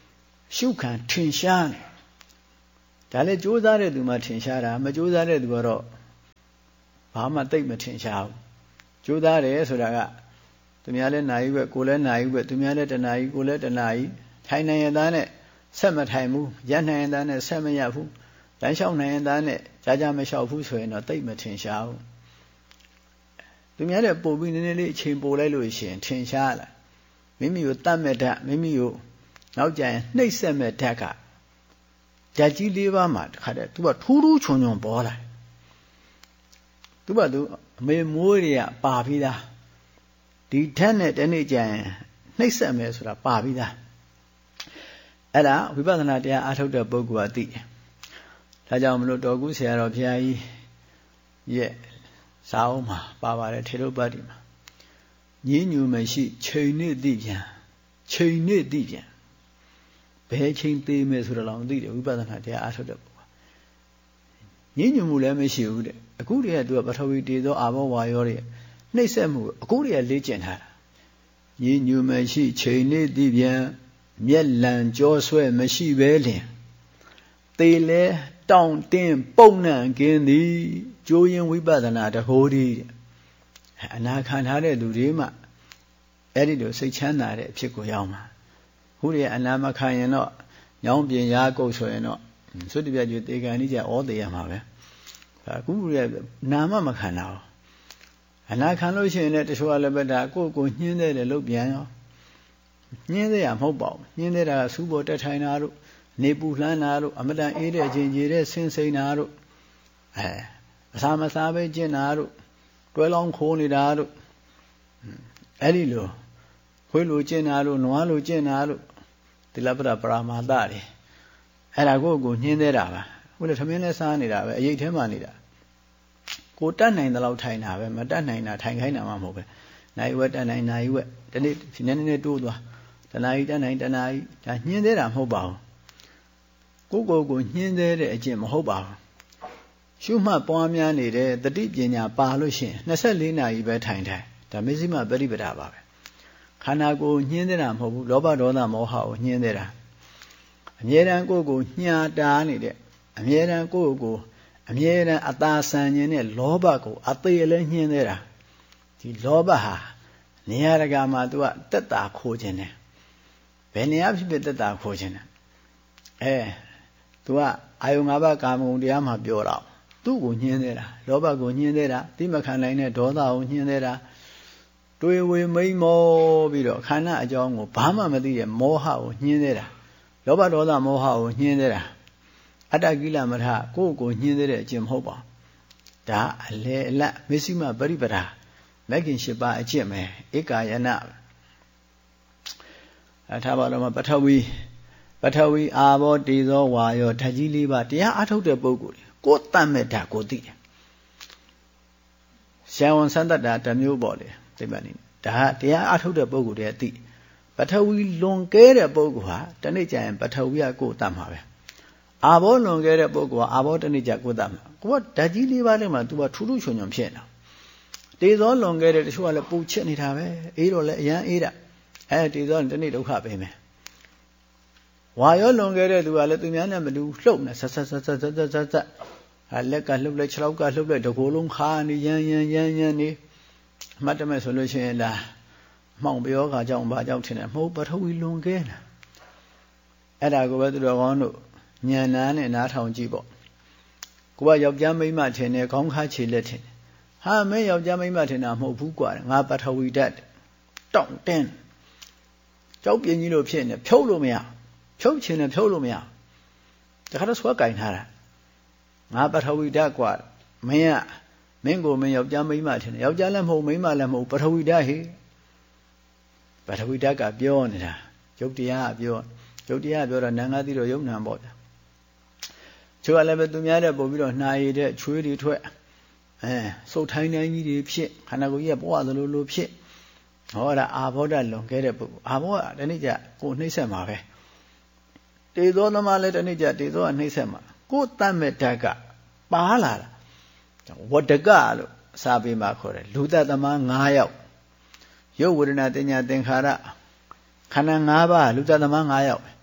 ရှုခံထင်ရှားနေဒါလည်းကြိုးစားတဲ့သူမှထင်ရှားတာမကြိုးစားတဲ့သူကတော့ဘာမှသိမထင်ရှားဘူးကြိုးစားတယ်ဆိုတာကသူများလည်းနိုင်ပဲကိုယ်လည်းနိုင်ပဲသူများလည်းတဏှာကြီးကိုယ်လည်းတဏှာကြီးထိုင်နိုင်ရသားနဲ့ဆက်မထိုင်ဘူးရနိုင်ရသားနဲ့ဆက်မရဘူးလမ်းလျှောက်နိုင်ရသားနဲ့ကြာကြာမလျှောက်ဘူးဆိုရင်တော့သိမထင်ရှားဘူးသူများလည်းပို့ပြီးနည်းနည်းလေးအချိန်ပို့လိုက်လို့ရှိရင်ထင်ရှားလာမိမိကိုတတ်မဲ့ဓာတ်မိမိကိုနောက်ကျရင်နှိပ်စက်မဲ့ဓာတ်ကဓာတ်ကြီးလေးပါးမှာတခါတည်းသူကထူးထူးချွန်ချွန်ပေါ်လာသူကသူအမေမိုးတွေကပါပြီးသားဒီဓာတ်နဲ့တနေ့ကျရင်နှိပ်စက်မယ်ဆိုတာပါပြီးသားအဲ့ဒါဝိပဿနာတရားအားထုတ်တဲ့ပုဂ္ဂိုလ်ကသိတယ်ဒါကြောင့်မလို့တော်ကူဆရာတော်ဘုရားကြီးရဲ့စာအုပ်မှာပါပါတယ်ထေရုပ္ပတ္တိမှာညင်းညူမရှိချိန်နဲ့သိပြန်ချိန်နဲ့သိပြန်ဘယ်ချိန်သေးမယ်ဆိုတော့လည်းသိတယ်ဝိပဿနာတရားအားထုတ်တဲ့ပုဂ္ဂိုလ်ညင်းညူမှုလည်းမရှိဘူးတဲ့အခုတည်းကသူကပထဝီတည်သောအာဘောဝါယောတွေနှိမ့်ဆက်မှုအခုတည်းကလေ့ကျင့်ထားတာညင်းညူမရှိချိန်နဲ့သိပြန်မျက်လံကြောဆွဲမရှိပဲလင်သေလဲတောင့်တင်းပုံနှံကင်းသည်ကျိုးရင်ဝိပဿနာတဟိုးဒီအနာခံထားတဲ့လူတွေမှအဲ့ဒီလိုစိတ်ချမ်းသာတဲ့အဖြစ်ကိုရောက်မှာခုတည်းကအနာမခံရင်တော့ညောင်းပြင်ရားကုတ်ဆိုရင်တော့သုတ္တပြကျွေတေကန်ကြီးကျဩသေးရမှာပဲအခုကနာမမခံတာဘူးအနာခံလို့ရှိရင်လည်းတချို့ကလည်းပဲဒါကိုယ့်ကိုညှင်းသေးတယ်လို့ပြန်ရောညှင်းသေးရမဟုတ်ပါဘူးညှင်းသေးတာကစူးပေါ်တက်ထိုင်တာတို့နေပူလှမ်းတာတို့အမတန်အေးတဲ့ခြင်းကြီးတဲ့ဆင်းစိန်တာတို့အဲအစာမစားပဲကျင့်တာတို့တွဲလောင်းခိုးနေတာတို့အဲ့ဒီလိုခွေးလိုကျင့်တာတို့နွားလိုကျင့်တာတို့တိလပ္ပရပရမာသတွေအဲ့ဒါကိုကိုညှင်းသေးတာပါခုလည်းသမင်းလဲစားနေတာပဲအရေးထဲမှာနေတာကိုတတ်နိုင်တဲ့လောက်ထိုင်တာပဲမတတ်နိုင်တာထိုင်ခိုင်းတာမှမဟုတ်ပဲနိုင်ဝက်တတ်နိုင်နိုင်ဝက်ဒီနေ့နည်းနည်းတိုးသွားတနာကြီးတတ်နိုင်တနာကြီးဒါညှင်းသေးတာမဟုတ်ပါဘူးကိုကိုကိုညှင်းသေးတဲ့အကျင့်မဟုတ်ပါဘူးရှုမှတ်ပွားများနေတဲ့တတိပညာပါလို့ရှိရင်နှစ်ဆယ့်လေးနာရီပဲထိုင်ထိုင်ဒါမစ္စည်းမပရိပဒါပါပဲခန္ဓာကိုယ်ညှင်းသေးတာမဟုတ်ဘူးလောဘဒေါသမောဟကိုညှင်းသေးတာအမြဲတမ်းကိုယ်ကိုညှာတာနေတဲ့အမြဲတမ်းကိုယ်ကိုအမြဲတမ်းအသာဆန်ခြင်းနဲ့လောဘကိုအသေးလည်းညှင်းသေးတာဒီလောဘဟာနေရာတကာမှာ तू ကတက်တာခိုးခြင်းတယ်ဘယ်နေရာဖြစ်ဖြစ်တက်တာခိုးခြင်းတယ်အဲ तू ကအာယုံ၅ပါးကာမဂုဏ်တရားမှာပြောတော့သူ့ကိုညှင်းသေးတာလောဘကိုညှင်းသေးတာတိမခံနိုင်တဲ့ဒေါသကိုညှင်းသေးတာတွေးဝေမိမ့်မောပြီးတော့ခန္ဓာအကြောင်းကိုဘာမှမသိတဲ့မောဟကိုညှင်းသေးတာလောဘဒေါသမောဟကိုညှင်းသေးတာအတ္တကိလမထကိုယ့်ကိုညှင်းသေးတဲ့အကျင့်မဟုတ်ပါဘူးဒါအလေအလတ်မစ္စည်းမပရိပဒါမဂ္ဂင်၈ပါးအကျင့်ပဲဧကာယနာအထာပါတော့ပထဝီပထဝီအာဘောတေဇောဝါယောဓာတ်ကြီးလေးပါတရားအထုတ်တဲ့ပုဂ္ဂိုလ်ကိုယ်တတ်မဲ့ဓာတ်ကိုသိတယ်ရှံဝန်စန္ဒတာတစ်မျိုးပေါ့လေသိပါနေဒါတရားအထုတ်တဲ့ပုဂ္ဂိုလ်တွေသိပထဝီလွန်ကဲတဲ့ပုဂ္ဂိုလ်ဟာတနေ့ကျရင်ပထဝီကကိုယ်တတ်မှာပဲအာဘောလွန်ကဲတဲ့ပုဂ္ဂိုလ်ကအာဘောတနေ့ကျကိုယ်တတ်မှာကိုကဓာတ်ကြီးလေးပါးထဲမှာ तू ကထူးထူးချွန်ချွန်ဖြစ်နေတာတေဇောလွန်ကဲတဲ့တချို့ကလည်းပူချစ်နေတာပဲအေးတော့လည်းအရန်အေးတာအဲတေဇောတနေ့ဒုက္ခပဲမယ်ဝါရောလွန်ခဲ့တဲ့သူကလည်းသူများနဲ့မတူလှုပ်နေဆက်ဆက်ဆက်ဆက်ဆက်ဆက်ဆက်ဟာလက်ကလှုပ်လိုက်ခြေထောက်ကလှုပ်လိုက်တကိုယ်လုံးခါနေရမ်းရမ်းရမ်းရမ်းနေအမှတ်တမဲ့ဆိုလို့ရှိရင်လားမှောင်ပြောခါကြောင့်ဘာကြောင့်ထင်တယ်မဟုတ်ပထဝီလွန်ခဲ့တာအဲ့ဒါကိုပဲသူတော်ကောင်းတို့ညံနာနဲ့နားထောင်ကြည့်ပေါ့ကိုကယောက်ျားမိန်းမထင်တယ်ခေါင်းခါခြေလက်ထင်တယ်ဟာမင်းယောက်ျားမိန်းမထင်တာမဟုတ်ဘူးကွာငါပထဝီဓာတ်တောင့်တင်းကြောက်ပြင်းကြီးလို့ဖြစ်နေဖြုတ်လို့မရဖြုတ်ချင်တယ်ဖြုတ်လို့မရတခါတော့ဆွဲကင်ထားတာငါပထဝီဓာတ်กว่าမင်းကမင်းကိုမင်းယောက်ျားမိန်းမထင်တယ်ယောက်ျားလည်းမဟုတ်မိန်းမလည်းမဟုတ်ပထဝီဓာတ်ဟိပထဝီဓာတ်ကပြောနေတာယုတ်တရားကပြောယုတ်တရားပြောတော့နာငါသိတော့ယုတ်နံပေါ့ဗျာချို့ကလည်းပဲသူများတဲ့ပို့ပြီးတော့နှာရည်တဲ့ချွေးတွေထွက်အဲစုတ်ထိုင်းတိုင်းကြီးတွေဖြစ်ခန္ဓာကိုယ်ကြီးကပွားသလိုလိုဖြစ်ဟောဒါအာဘောဓလွန်ခဲ့တဲ့ပုဂ္ဂိုလ်အာဘောကတနေ့ကျကိုနှိမ့်ဆက်မှာပဲတေဇောသမားလည်းတနေ့ကျတေဇောကနှိမ့်ဆက်မှာကိုတတ်မဲ့ဓာတ်ကပါလာတာဝတ္တကလို့အစာပေမှာခေါ်တယ်လူတတ်သမား၅ယောက်ရုပ်ဝေဒနာတင်ညာသင်္ခါရခန္ဓာ၅ပါးလူတတ်သမား၅ယောက်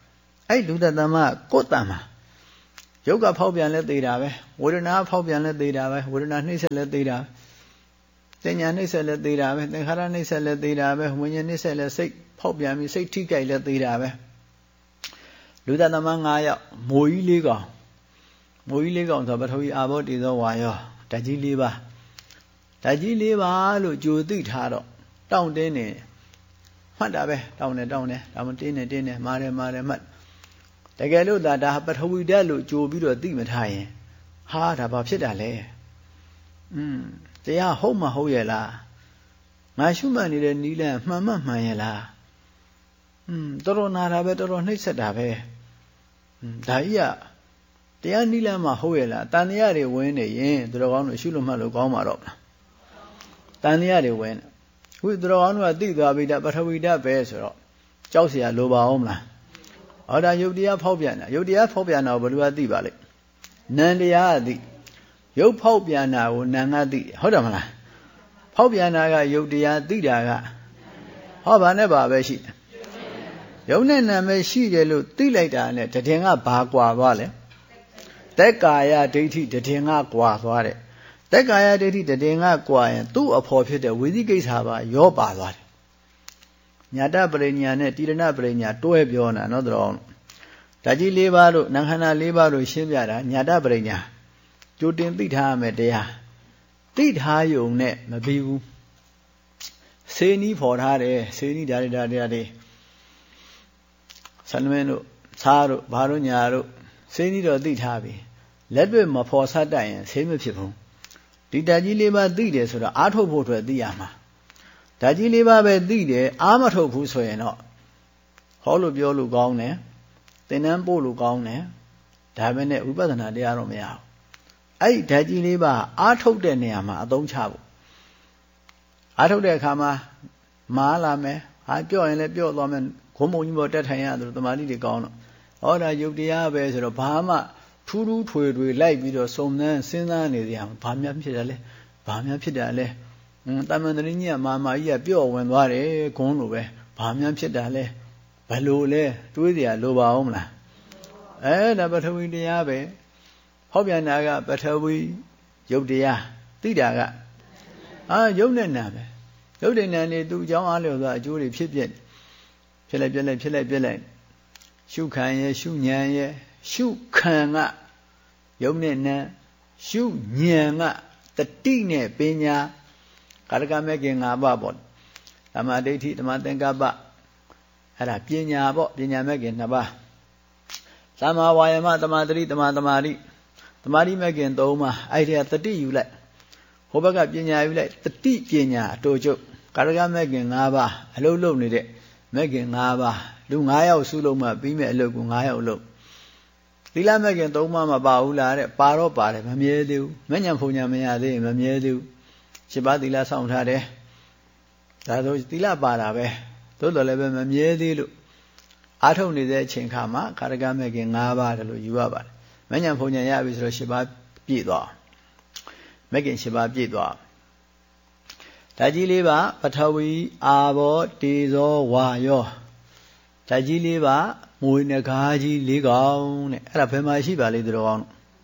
အဲ့လူတသမကိုယ်တန်မှာယုတ်ကဖောက်ပြန်လဲသေးတာပဲဝေဒနာဖောက်ပြန်လဲသေးတာပဲဝေဒနာနှိမ့်ဆက်လဲသေးတာတင်ညာနှိမ့်ဆက်လဲသေးတာပဲသင်္ခါရနှိမ့်ဆက်လဲသေးတာပဲဝိညာဉ်နှိမ့်ဆက်လဲစိတ်ဖောက်ပြန်ပြီးစိတ်ထိကြိုက်လဲသေးတာပဲလူတသမ၅ယောက်မိုးကြီးလေးကောင်မိုးကြီးလေးကောင်ဆိုပထဝီအာဘောတေဇောဝါယောဓာတ်ကြီး၄ပါးဓာတ်ကြီး၄ပါးလို့ကြိုသိထားတော့တောင့်တင်းနေမှတ်တာပဲတောင့်နေတောင့်နေဒါမှတင်းနေတင်းနေမာတယ်မာတယ်မှတ်တကယ်လို့ဒါဒါပထဝီဓာတ်လို့ကြိုပြီးတော့သိမထားရင်ဟာဒါဘာဖြစ်တာလဲอืมတရားဟုတ်မဟုတ်ရဲ့လားငါရှုမှတ်နေတဲ့နီးလန်းမှန်မှမှန်ရဲ့လားอืมတော်တော်နာတာပဲတော်တော်နှိမ့်ဆက်တာပဲอืมဒါကြီးကတရားနီးလန်းမှာဟုတ်ရဲ့လားတန်တရားတွေဝင်နေရင်သူတော်ကောင်းတို့ရှုလို့မှတ်လို့ကောင်းမှာတော့မလားတန်တရားတွေဝင်ခုသူတော်ကောင်းတို့ကသိသွားပြီဒါပထဝီဓာတ်ပဲဆိုတော့ကြောက်เสียလိုပါအောင်မလားဟောဒါယုတ်တရားဖောက်ပြန်တာယုတ်တရားဖောက်ပြန်တာကိုဘယ်လိုကသိပါလိမ့်နံတရားကသိယုတ်ဖောက်ပြန်တာကိုနံကသိဟုတ်တယ်မလားဖောက်ပြန်တာကယုတ်တရားသိတာကဟောဘာနဲ့ဘာပဲရှိတယ်ယုတ်နဲ့နံပဲရှိတယ်လို့သိလိုက်တာနဲ့တည်ငါဘာကွာသွားလဲသက်ကာယဒိဋ္ဌိတည်ငါကွာသွားတယ်သက်ကာယဒိဋ္ဌိတည်ငါကွာရင်သူ့အဖော်ဖြစ်တဲ့ဝိသိကိစ္စပါရောပါသွားတယ်ညာတပရိညာနဲ့တိရဏပရိညာတွဲပြောတာနော်တော်ဓာတ်ကြီး၄ပါးတို့နံခန္ဓာ၄ပါးတို့ရှင်းပြတာညာတပရိညာကြိုတင်သိထားရမယ်တရားသိထားယုံနဲ့မပြီးဘူးစေနီးဖော်ထားတယ်စေနီးဓာတ်ဓာတ်ဓာတ်တွေဆလမင်းတို့သားတို့ဘာတို့ညာတို့စေနီးတော့သိထားပြီလက်တွေ့မဖော်ဆတ်တတ်ရင်ဆေးမဖြစ်ဘူးဒီဓာတ်ကြီး၄ပါးသိတယ်ဆိုတော့အားထုတ်ဖို့အတွက်သိရမှာဓာတ်ကြီးလေးပါးပဲသိတယ်အားမထုတ်ဘူးဆိုရင်တော့ဟောလို့ပြောလို့ကောင်းတယ်သင်တန်းပို့လို့ကောင်းတယ်ဒါပဲနဲ့ဝိပဿနာတရားတော့မရဘူးအဲ့ဒီဓာတ်ကြီးလေးပါးအားထုတ်တဲ့နေရာမှာအသုံးချဖို့အားထုတ်တဲ့အခါမှာမားလာမယ်ဟာပြော့ရင်လည်းပြော့သွားမယ်ခုံးမုံကြီးပေါ်တက်ထိုင်ရတယ်သမာဓိတွေကောင်းတော့ဟောဒါယုတ်တရားပဲဆိုတော့ဘာမှထူးထူးထွေထွေလိုက်ပြီးတော့စုံစမ်းစဉ်းစားနေကြရမှာဘာများဖြစ်တယ်လဲဘာများဖြစ်တယ်လဲတမန်တရင်းကြီးကမာမာကြီးကပြော့ဝင်သွားတယ်ဂုံးလိုပဲဘာမှဖြစ်တာလဲဘယ်လိုလဲတွေးเสียလိုပါအောင်မလားအဲဒါပထဝီတရားပဲဟောပြန်တာကပထဝီယုတ်တရားသိတာကအာယုတ်နဲ့နာပဲယုတ်တဲ့နာနေသူအကြောင်းအားလျော်စွာအကျိုးတွေဖြစ်ဖြစ်ဖြစ်လိုက်ပြက်လိုက်ဖြစ်လိုက်ပြက်လိုက်ရှုခံရဲ့ရှုဉဏ်ရဲ့ရှုခံကယုတ်နဲ့နာရှုဉဏ်ကတတိနဲ့ပညာကာရကမဲ့ခင်၅ပါးပေါ့ဓမ္မဒိဋ္ဌိဓမ္မသင်္ကပ္ပအဲ့ဒါပညာပေါ့ပညာမဲ့ခင်၂ပါးသမ္မာဝါယာမသမာဓိသမာသမာဓိသမာဓိမဲ့ခင်၃ပါးအဲ့ဒီကတတိယူလိုက်ဟိုဘက်ကပညာယူလိုက်တတိပညာအတူချုပ်ကာရကမဲ့ခင်၅ပါးအလုံးလုံးနေတဲ့မဲ့ခင်၅ပါးလူ၅ယောက်စုလုံးမှပြီးမဲ့အလုပ်ကို၅ယောက်လုံးသီလမဲ့ခင်၃ပါးမပါဘူးလားတဲ့ပါတော့ပါတယ်မမြဲသေးဘူးမဉ္ဇဉ်ဖုန်ညာမရသေးရင်မမြဲသေးဘူးရှင်းပါသီလဆောင်ထားတယ်ဒါဆိုသီလပါတာပဲသို့တော်လည်းပဲမမြဲသေးလို့အားထုတ်နေတဲ့အချိန်ခါမှာကာရကမဲ့ခင်၅ပါးတယ်လို့ယူရပါတယ်မဉ္ဇဉ်ဖုန်ညာရပြီဆိုတော့ရှင်းပါပြည့်သွားမဲ့ခင်ရှင်းပါပြည့်သွားဓာတ်ကြီးလေးပါပထဝီအာဘောတေဇောဝါယောဓာတ်ကြီးလေးပါမွေနဂါးကြီးလေးကောင်တဲ့အဲ့ဒါဘယ်မှာရှိပါလိမ့်တော်အောင်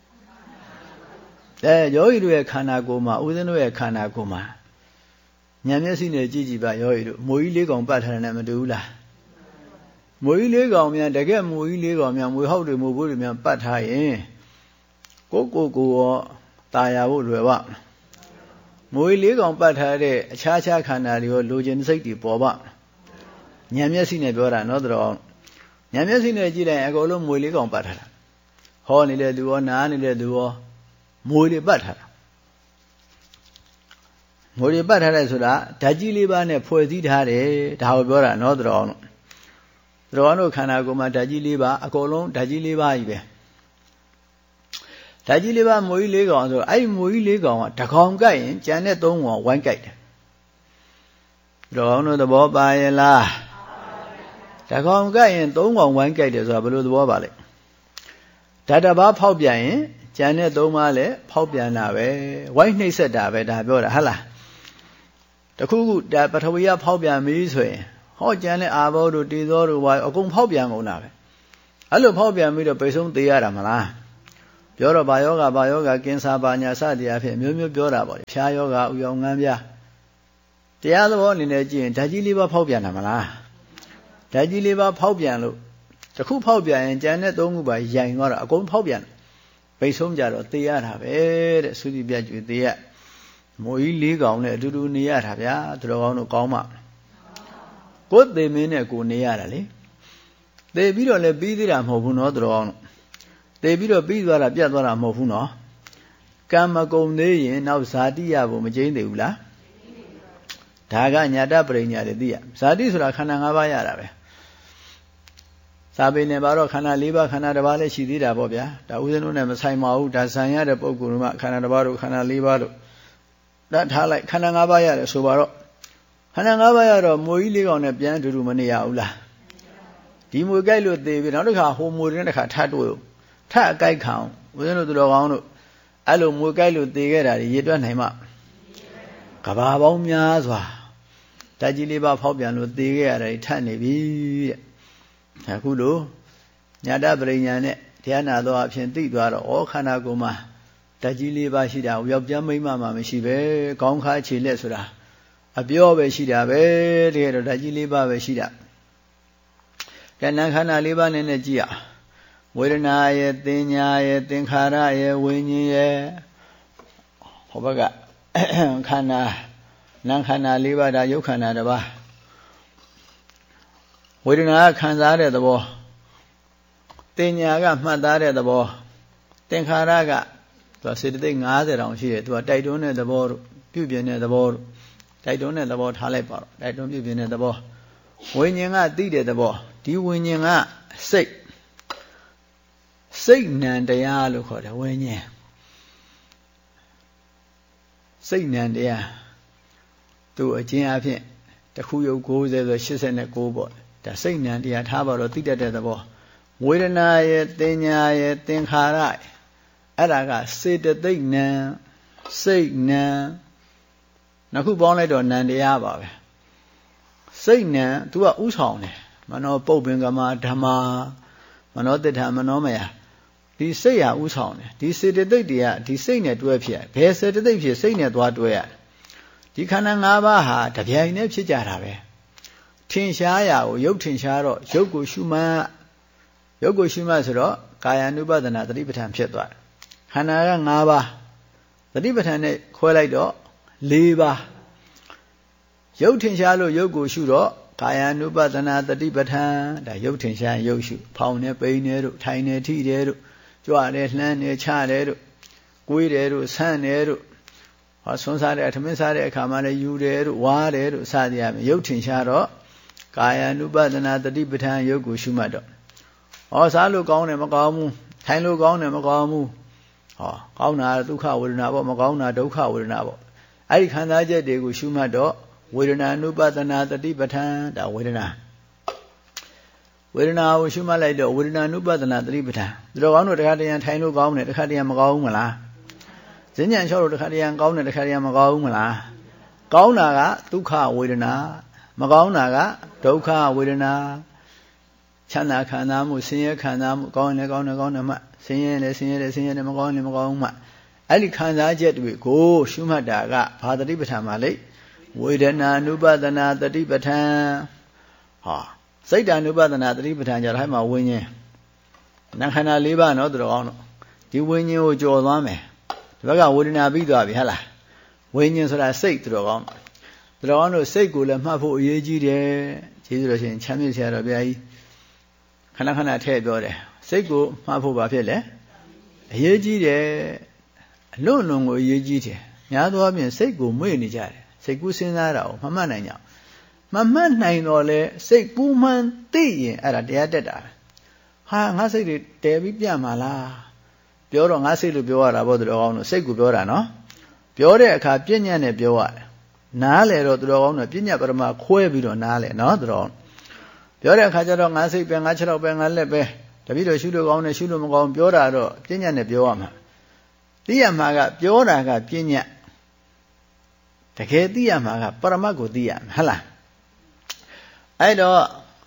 အဲယောဂီတို့ရဲ့ခန္ဓာကိုယ်မှာဦးဇင်းတို့ရဲ့ခန္ဓာကိုယ်မှာဉာဏ်မျက်စိနဲ့ကြည့်ကြည့်ပါယောဂီတို့မွေကြီးလေးကောင်ပတ်ထားတယ်နဲ့မတူဘူးလားမွေကြီးလေးကောင်များတကယ်မွေကြီးလေးကောင်များမွေဟောက်တွေမွေဘိုးတွေများပတ်ထားရင်ကိုကိုကိုရောตายရဖို့လွယ်ပါမွေလေးကောင်ပတ်ထားတဲ့အခြားခြားခန္ဓာတွေရောလိုချင်စိတ်တွေပေါ်ပါဉာဏ်မျက်စိနဲ့ပြောတာနော်တော်ဉာဏ်မျက်စိနဲ့ကြည့်လိုက်ရင်အကုန်လုံးမွေလေးကောင်ပတ်ထားတာဟောနေတဲ့သူရောနားနေတဲ့သူရောမွေတွေပတ်ထားတာမွေတွေပတ်ထားတယ်ဆိုတာဓာတ်ကြီးလေးပါးနဲ့ဖွဲ့စည်းထားတယ်ဒါကိုပြောတာနော်တော်တော်တော်တို့ခန္ဓာကိုယ်မှာဓာတ်ကြီးလေးပါးအကုန်လုံးဓာတ်ကြီးလေးပါးကြီးပဲဓာတ်ကြီးလေးပါးမွေကြီးလေးကောင်ဆိုအဲ့ဒီမွေကြီးလေးကောင်ကတကောင်ကြိုက်ရင်ကြံတဲ့သုံးကောင်ဝိုင်းကြိုက်တယ်တော်တို့သဘောပါရဲ့လားတကောင်ကြိုက်ရင်သုံးကောင်ဝိုင်းကြိုက်တယ်ဆိုတာဘယ်လိုသဘောပါလဲဓာတ်တစ်ပါးဖောက်ပြန်ရင်ကျန်တဲ့သုံးပါးလည်းဖောက်ပြန်တာပဲဝိုင်းနှိမ့်ဆက်တာပဲဒါပြောတာဟုတ်လားတခုခုဒါပထဝီကဖောက်ပြန်ပြီဆိုရင်ဟောကျန်တဲ့အာဘောတို့တေဇောတို့ဝါအကုန်ဖောက်ပြန်ကုန်တာပဲအဲ့လိုဖောက်ပြန်ပြီးတော့ပိတ်ဆုံးသေးရတာမလားပြောတော့ဘာယောဂဘာယောဂကင်းစာပါညာစသည်အဖြစ်မျိုးမျိုးပြောတာပေါ့လေဖြားယောဂဥယောငန်းပြတရားသဘောအနေနဲ့ကြည့်ရင်ဓာတ်ကြီးလေးပါဖောက်ပြန်တာမလားဓာတ်ကြီးလေးပါဖောက်ပြန်လို့တစ်ခုဖောက်ပြန်ရင်ကြံတဲ့သုံးခုပါရိုင်သွားတော့အကုန်ဖောက်ပြန်ပိတ်ဆုံးကြတော့သေရတာပဲတဲ့သုတိပြတ်ကျွေသေရမိုးကြီးလေးကောင်နဲ့အတူတူနေရတာဗျာသူတော်ကောင်းတို့ကောင်းမှကိုယ်သေမင်းနဲ့ကိုနေရတာလေသေပြီးတော့လည်းပြီးသေးတာမဟုတ်ဘူးနော်သူတော်ကောင်းတို့သေပြီးတော့ပြီးသွားတာပြတ်သွားတာမဟုတ်ဘူးနော်ကံမကုံသေးရင်နောက်ဇာတိရဖို့မကျင်းသေးဘူးလားဒါကညာတပရိညာတွေသိရဇာတိဆိုတာခန္ဓာ၅ပါးရတာပဲစာပေနဲ့ပါတော့ခန္ဓာ၄ပါးခန္ဓာတစ်ပါးလည်းရှိသေးတာပေါ့ဗျာဒါဥစဉ်တို့နဲ့မဆိုင်ပါဘူးဒါဇံရတဲ့ပုဂ္ဂိုလ်မှခန္ဓာတစ်ပါးတို့ခန္ဓာ၄ပါးတို့ဒါထားလိုက်ခန္ဓာ၅ပါးရတယ်ဆိုပါတော့ခန္ဓာ၅ပါးရတော့မွေကြီးလေးကောင်နဲ့ပြန်အတူတူမနေရဘူးလားဒီမွေကြိုက်လို့သေပြီနောက်တစ်ခါဟိုမွေတဲ့တစ်ခါထပ်တွေ့ထပ်အကြိုက်ခံဦးဇင်းတို့သူတော်ကောင်းတို့အဲ့လိုမွေကြိုက်လို့သေခဲ့တာတွေရေတွက်နိုင်မှကဘာပေါင်းများစွာဓာတ်ကြီးလေးပါဖောက်ပြန်လို့သေခဲ့ရတာထပ်နေပြီတဲ့အခုလိုညာတပရိညာနဲ့တရားနာတော်အဖြစ်သိသွားတော့ဩခန္ဓာကိုယ်မှာဓာတ်ကြီးလေးပါရှိတာယောက်ျားမိန်းမမှမရှိပဲခေါင်းခါခြေလက်ဆိုတာအပြောပဲရှိတာပဲတကယ်တော့ဓာတ်ကြီးလေးပါပဲရှိတာကဲနာခန္ဓာလေးပါနဲ့နဲ့ကြည့်ရဝေဒနာရဲ့သင်ညာရဲ့သင်္ခါရရဲ့ဝိညာဉ်ရဲ့ဟောဘက်ကခန္ဓာနာခန္ဓာလေးပါးဒါယုတ်ခန္ဓာတစ်ပါးဝေဒနာကခံစားတဲ့သဘောတင်ညာကမှတ်သားတဲ့သဘောသင်္ခါရကသူကစေတသိက်၅၀တောင်ရှိတယ်သူကတိုက်တွန်းတဲ့သဘောတို့ပြုပြင်တဲ့သဘောတို့တိုက်တွန်းတဲ့သဘောထားလိုက်ပါတော့တိုက်တွန်းပြုပြင်တဲ့သဘောဝိညာဉ်ကသိတဲ့သဘောဒီဝိညာဉ်ကစိတ်စိတ်နံတရားလို့ခေါ်တယ်ဝိညာဉ်စိတ်နံတရားသူအကျဉ်းအဖြစ်တစ်ခုယုတ်၉၀ဆို၈၉ပေါ့ဒါစိတ်နံတရားထားပါတော့သိတတ်တဲ့သဘောဝေဒနာရဲ့တင်ညာရဲ့သင်္ခါရအဲ့ဒါကစေတသိက်နံစိတ်နံနှစ်ခုပေါင်းလိုက်တော့နံတရားပါပဲစိတ်နံ तू ကဥဆောင်တယ်မနောပုပ္ပင်္ဂမဓမ္မာမနောတ္ထမနောမယဒီစိတ်ဟာဥဆောင်တယ်ဒီစေတသိက်တွေကဒီစိတ်နဲ့တွဲဖြစ်ဘယ်စေတသိက်ဖြစ်စိတ်နဲ့သွားတွဲရဒီခန္ဓာ၅ပါးဟာတပြိုင်တည်းဖြစ်ကြတာပဲထင်ရှားရာကိုရုပ်ထင်ရှားတော့ရုပ်ကိုရှုမှတ်ရုပ်ကိုရှုမှတ်ဆိုတော့ကာယ ानु ပဒနာသတိပဋ္ဌာန်ဖြစ်သွားတယ်ခန္ဓာက၅ပါးသတိပဋ္ဌာန်နဲ့ခွဲလိုက်တော့၄ပါးရုပ်ထင်ရှားလို့ရုပ်ကိုရှုတော့ကာယ ानु ပဒနာသတိပဋ္ဌာန်ဒါရုပ်ထင်ရှားရုပ်ရှုဖောင်းနေပိန်နေတို့ထိုင်နေထိတယ်တို့ကြွတယ်လှမ်းနေချတယ်တို့ကိုွေးတယ်တို့ဆန့်တယ်တို့ဟောဆွန်းစားတဲ့အထမင်းစားတဲ့အခါမှာလည်းယူတယ်တို့ဝါတယ်တို့စသည်အပြင်ရုပ်ထင်ရှားတော့ကာယ ानु ပဒနာတတိပဋ္ဌာန်ရုပ်ကိုရှုမှတ်တော့ဟောစားလို့ကောင်းတယ်မကောင်းဘူးထိုင်လို့ကောင်းတယ်မကောင်းဘူးဟောကောင်းတာဒုက္ခဝေဒနာပေါ့မကောင်းတာဒုက္ခဝေဒနာပေါ့အဲ့ဒီခံစားချက်တွေကိုရှုမှတ်တော့ဝေဒနာ ानु ပဒနာတတိပဋ္ဌာန်ဒါဝေဒနာဝေဒနာကိုရှုမှတ်လိုက်တော့ဝေဒနာ ानु ပဒနာတတိပဋ္ဌာန်ဒီတော့ကောင်းတို့တခါတရံထိုင်လို့ကောင်းတယ်တခါတရံမကောင်းဘူးမလားဈဉ္ဉံလျှောက်လို့တခါတရံကောင်းတယ်တခါတရံမကောင်းဘူးမလားကောင်းတာကဒုက္ခဝေဒနာမကောင်းတာကဒုက္ခဝေဒနာချမ်းသာခံစားမှုဆင်းရဲခံစားမှုကောင်းရင်လည်းကောင်းတယ်ကောင်းတယ်မှဆင်းရဲလည်းဆင်းရဲတယ်ဆင်းရဲတယ်မကောင်းရင်လည်းမကောင်းဘူးမှအဲ့ဒီခံစားချက်တွေကိုရှုမှတ်တာကဘာတတိပဋ္ဌာန်မှာလေဝေဒနာ ानु ပဒနာတတိပဋ္ဌာန်ဟာစိတ်တ ानु ပဒနာတတိပဋ္ဌာန်ကြတော့ဟဲ့မှာဝိညာဉ်နာခန္ဓာ၄ပါးနော်သူတော်ကောင်းတို့ဒီဝိညာဉ်ကိုကြော်သွားမယ်ဒီဘက်ကဝေဒနာပြီးသွားပြီဟဟလားဝိညာဉ်ဆိုတာစိတ်သူတော်ကောင်းသူတော်ကောင်းတို့စိတ်ကိုလည်းမှတ်ဖို့အရေးကြီးတယ်ကျေးဇူးတော်ရှင်ချမ်းမြေ့ဆရာတော်ဘုရားကြီးခဏခဏထည့်ပြောတယ်စိတ်ကိုမှတ်ဖို့ဘာဖြစ်လဲအရေးကြီးတယ်အလွန်လွန်ကိုအရေးကြီးတယ်များသောအားဖြင့်စိတ်ကိုမွေ့နေကြတယ်စိတ်ကူးစဉ်းစားတာကိုမမှတ်နိုင်ကြမမှတ်နိုင်တော့လဲစိတ်ကူးမှန်းသိရင်အဲ့ဒါတရားတက်တာဟာငါစိတ်တွေတဲပြီးပြမှာလားပြောတော့ငါစိတ်လို့ပြောရတာပေါ့သူတော်ကောင်းတို့စိတ်ကိုပြောတာနော်ပြောတဲ့အခါပြဉ္ညာနဲ့ပြောရတယ်နားလေတော့သူတော်ကောင်းတို့ပြဉ္ညာပရမခွဲပြီးတော့နားလေနော်သူတော်ပြောတဲ့အခါကျတော့ငါစိတ်ပဲငါခြေတော့ပဲငါလက်ပဲတပည့်တော်ရှုလို့ကောင်းတယ်ရှုလို့မကောင်းပြောတာတော့ပြဉ္ညာနဲ့ပြောရမှာသိရမှာကပြောတာကပြဉ္ညာတကယ်သိရမှာကပရမတ်ကိုသိရမှာဟုတ်လားအဲ့တော့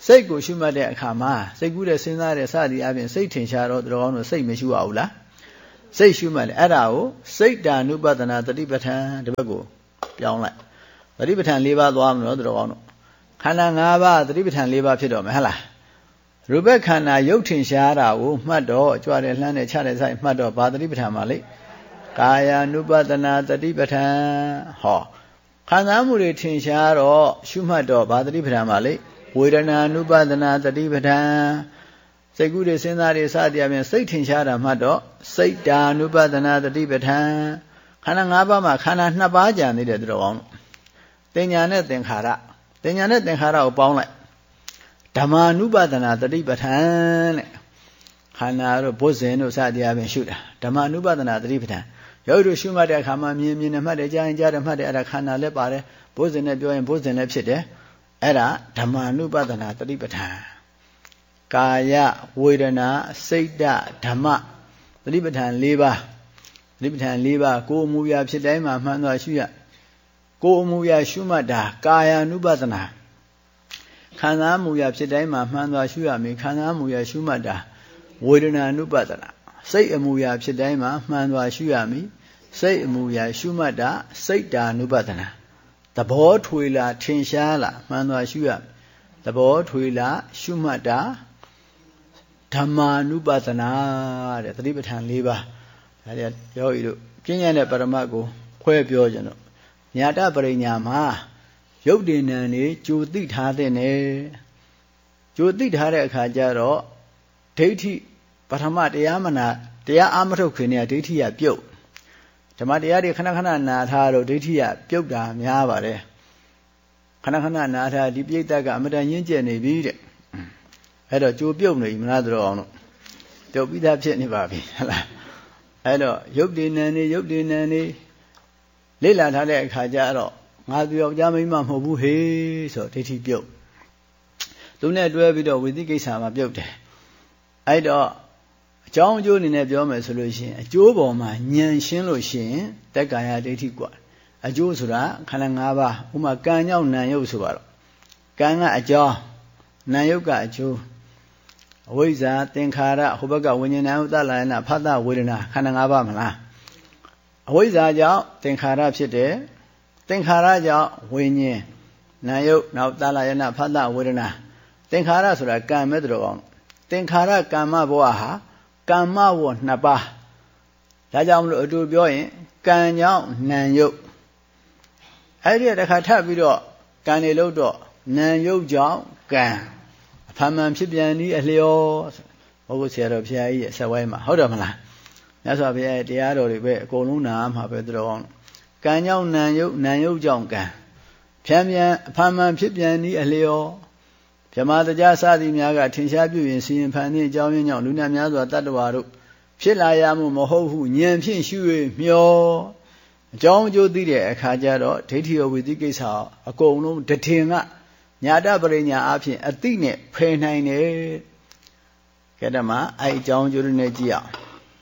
စိတ်ကိုရှုမှတ်တဲ့အခါမှာစိတ်ကူးတဲ့စဉ်းစားတဲ့စသည်အပြင်စိတ်ထင်ရှားတော့တော်ကောင်းတို့စိတ်မရှိရဘူးလားစိတ်ရှုမှတ်တယ်အဲ့ဒါကိုစိတ်တာနုပဒနာတတိပဋ္ဌာန်ဒီဘက်ကိုပြောင်းလိုက်တတိပဋ္ဌာန်၄ပါးသွားမလို့တော်ကောင်းတို့ခန္ဓာ၅ပါးတတိပဋ္ဌာန်၄ပါးဖြစ်တော့မယ်ဟဟလားရူပခန္ဓာရုပ်ထင်ရှားတာကိုမှတ်တော့ကြွတယ်လှမ်းတယ်ချတယ်ဆိုင်မှတ်တော့ဘာတတိပဋ္ဌာန်မှာလေကာယ ानु ပဒနာတတိပဋ္ဌာန်ဟောခံစားမှုတွေထင်ရှားတော့ရှုမှတ်တော့ဘာတတိပဋ္ဌာန်မှာလေဝေဒနာ ानु ပဒနာတတိပဋ္ဌာန်စိတ်ကူးတွေစဉ်းစားတွေစသည်အပြင်စိတ်ထင်ရှားတာမှတ်တော့စိတ်တာ ानु ပဒနာတတိပဋ္ဌာန်ခန္ဓာ၅ပါးမှာခန္ဓာ၂ပါးကြံနေတယ်တော်ကောင်းတင်ညာနဲ့သင်္ခါရတင်ညာနဲ့သင်္ခါရကိုပေါင်းလိုက်ဓမ္မာနုပဒနာတတိပဋ္ဌာန်တဲ့ခန္ဓာတို့ဘုဇင်တို့စသည်အပြင်ရှုတာဓမ္မာနုပဒနာတတိပဋ္ဌာန်ယောဂီတို့ရှုမှတ်တဲ့အခါမှာမြင်မြင်နဲ့မှတ်တယ်ကြားရင်ကြားတယ်မှတ်တယ်အဲ့ဒါခန္ဓာလည်းပါတယ်ဘုဇင်နဲ့ပြောရင်ဘုဇင်လည်းဖြစ်တယ်အဲ့ဒါဓမ္မာနုပဒနာတတိပဋ္ဌာန်ကာယဝေဒနာစိတ်ဓာတ်ဓမ္မတတိပဋ္ဌာန်၄ပါးတတိပဋ္ဌာန်၄ပါးကိုယ်အမူအရာဖြစ်တိုင်းမှာမှန်သွားရှုရကိုယ်အမူအရာရှုမှတ်တာကာယ ानु ပဒနာခန္ဓာမူရာဖြစ်တိုင်းမှာမှန်သွားရှုရမည်ခန္ဓာမူရာရှုမှတ်တာဝေဒနာ ानु ပဒနာစိတ်အမူအရာဖြစ်တိုင်းမှာမှန်သွားရှုရမည်စိတ်အမူအရာရှုမှတ်တာစိတ်တာ ानु ပဒနာသဘောထွေလာထင်ရှားလာမှန်သွားရှုရမည်သဘောထွေလာရှုမှတ်တာဓမ္မာ ानु ပဒနာတဲ့တတိပဋ္ဌာန်၄ပါးဒါကြယောဂီတို့ပြဉ္ညာနဲ့ပရမတ်ကိုခွဲပြောကြတော့ညာတပရိညာမှာရုပ်တည်နံနေကြိုသိထားတဲ့နဲ့ကြိုသိထားတဲ့အခါကျတော့ဒိဋ္ဌိပထမတရားမနာတရားအာမထုတ်ခင်เนี่ยဒိဋ္ဌိကပြုတ်ဓမ္မတရားတွေခဏခဏနာထားတော့ဒိဋ္ဌိကပြုတ်တာများပါတယ်ခဏခဏနာထားဒီပြိတ္တကအမတန်ရင်းကျက်နေပြီတဲ့အဲ့တော့ကြိုပြုတ်နေပြီမလားတော်အောင်လို့ပြုတ်ပြီးသားဖြစ်နေပါပြီဟလားအဲ့တော့ရုပ်တည်နံနေရုပ်တည်နံနေလေ့လာထားတဲ့အခါကျတော့ငါသူယောက်ျားမိန်းမမဟုတ်ဘူးဟေးဆိုဒိဋ္ဌိပြုတ်သူနဲ့တွဲပြီးတော့ဝိသိကိစ္စမှာပြုတ်တယ်အဲ့တော့အကြောင်းအကျိုးအနေနဲ့ပြောမယ်ဆိုလို့ရှိရင်အကျိုးပေါ်မှာဉာဏ်ရှင်းလို့ရှိရင်တက္ကာယဒိဋ္ဌိกว่าအကျိုးဆိုတာခန္ဓာ၅ပါးဥမာကံကြောင့်နာယုတ်ဆိုပါတော့ကံကအကြောင်းနာယုတ်ကအကျိုးအဝိဇ္ဇာသင်္ခါရဟိုဘက်ကဝိညာဏဥဒ္ဒလယနာဖသဝေဒနာခန္ဓာ၅ပါးမလားအဝိဇ္ဇာကြောင့်သင်္ခါရဖြစ်တယ်သင်္ခါရကြောင့်ဝိညာဉ်နာယုတ်နောက်သလယနာဖသဝေဒနာသင်္ခါရဆိုတာကံမဲ့တော်အောင်သင်္ခါရကမ္မဘဝဟာကမ္မဝနှစ်ပါးဒါကြောင့်မလို့အတူပြောရင်ကံကြောင့်နာယုတ်အဲ့ဒီတခါထပ်ပြီးတော့ကံနေလို့တော့နာယုတ်ကြောင့်ကံအဖန်မှန်ဖြစ်ပြန်ဤအလျော်ဘုရားဆရာတော်ဘုရားကြီးရဲ့ဆက်ဝိုင်းမှာဟုတ်တယ်မလားမြတ်စွာဘုရားရဲ့တရားတော်တွေပဲအကုန်လုံးနာမှာပဲတော်အောင်ကံကြောင့်နာယုတ်နာယုတ်ကြောင့်ကံဖြံပြန်အဖန်မှန်ဖြစ်ပြန်ဤအလျော်ဗြဟ္မာတရားစသည်များကထင်ရှားပြုရင်စီရင်ဖန်သည့်အကြောင်းရင်းကြောင့်လူနာများစွာတတ္တဝါတို့ဖြစ်လာရမှုမဟုတ်ဟုဉာဏ်ဖြင့်ရှု၍မျောအကြောင်းအကျိုးသိတဲ့အခါကျတော့ဒိဋ္ဌိယဝိသိကိစ္စအကုန်လုံးတထင်ကညာတပရိညာအဖြစ်အတိနဲ့ဖယ်နိုင်တယ်ကဲတော့မှအဲ့အကြောင်းအကျိုးတွေနဲ့ကြည့်အောင်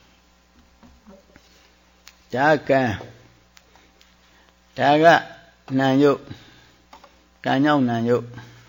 ဒါကံဒါကနာယုတ်ကံကြောင့်နာယုတ်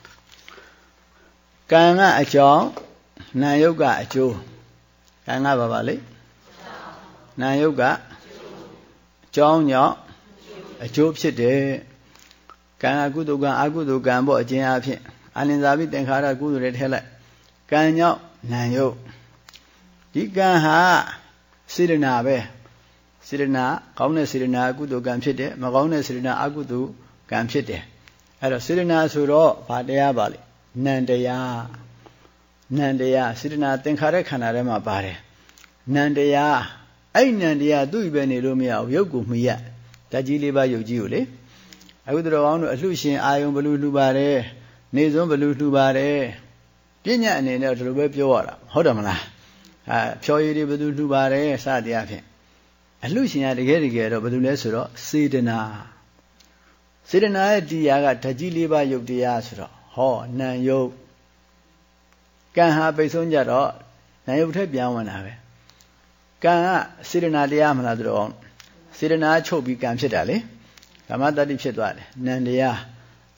ကံကအကြောင်းနာယုတ်ကအကျိုးကံကဘာပါလဲနာယုတ်ကအကြောင်းကြောင့်အကျိုးဖြစ်တယ်ကံအကုသိုလ်ကံအကုသိုလ်ကံပေါ့အကျဉ်းအားဖြင့်အာနိသပိသင်္ခါရကုသိုလ်တွေထည့်လိုက်ကံကြောင့်နာယုတ်ဒီကံဟာစေတနာပဲစေတနာကောင်းတဲ့စေတနာအကုသိုလ်ကံဖြစ်တယ်မကောင်းတဲ့စေတနာအကုသိုလ်ကံဖြစ်တယ်အဲ့တော့စေတနာဆိုတော့ဘာတရားပါလဲနံတရားနံတရားစေတနာသင်္ခါရခန္ဓာထဲမှာပါတယ်နံတရားအဲ့နံတရားသူ့ပဲနေလို့မရဘူးရုပ်ကိုမှီရဓာတ်ကြီးလေးပါးရုပ်ကြီးကိုလေအခုတော်ကောင်းတို့အလှရှင်အာယုံဘလူလှူပါတယ်နေစွန်းဘလူလှူပါတယ်ပြဉ္ညာအနေနဲ့ဒီလိုပဲပြောရတာဟုတ်တယ်မလားအဲဖြောရည်တွေဘလူလှူပါတယ်စသည်အဖြစ်အလှရှင်ကတကယ်တကယ်တော့ဘယ်လိုလဲဆိုတော့စေတနာစေတနာရဲ့တရားကဓာတ်ကြီးလေးပါးရုပ်တရားဆိုတော့ဟောနံယုတ်ကံဟာပိတ်ဆုံးကြတော့နံယုတ်ထက်ပြန်ဝင်တာပဲကံကစေတနာတရားမလားသူတော်စေတနာချုပ်ပြီးကံဖြစ်တာလေကာမတတ္တိဖြစ်သွားတယ်နံတရားဟ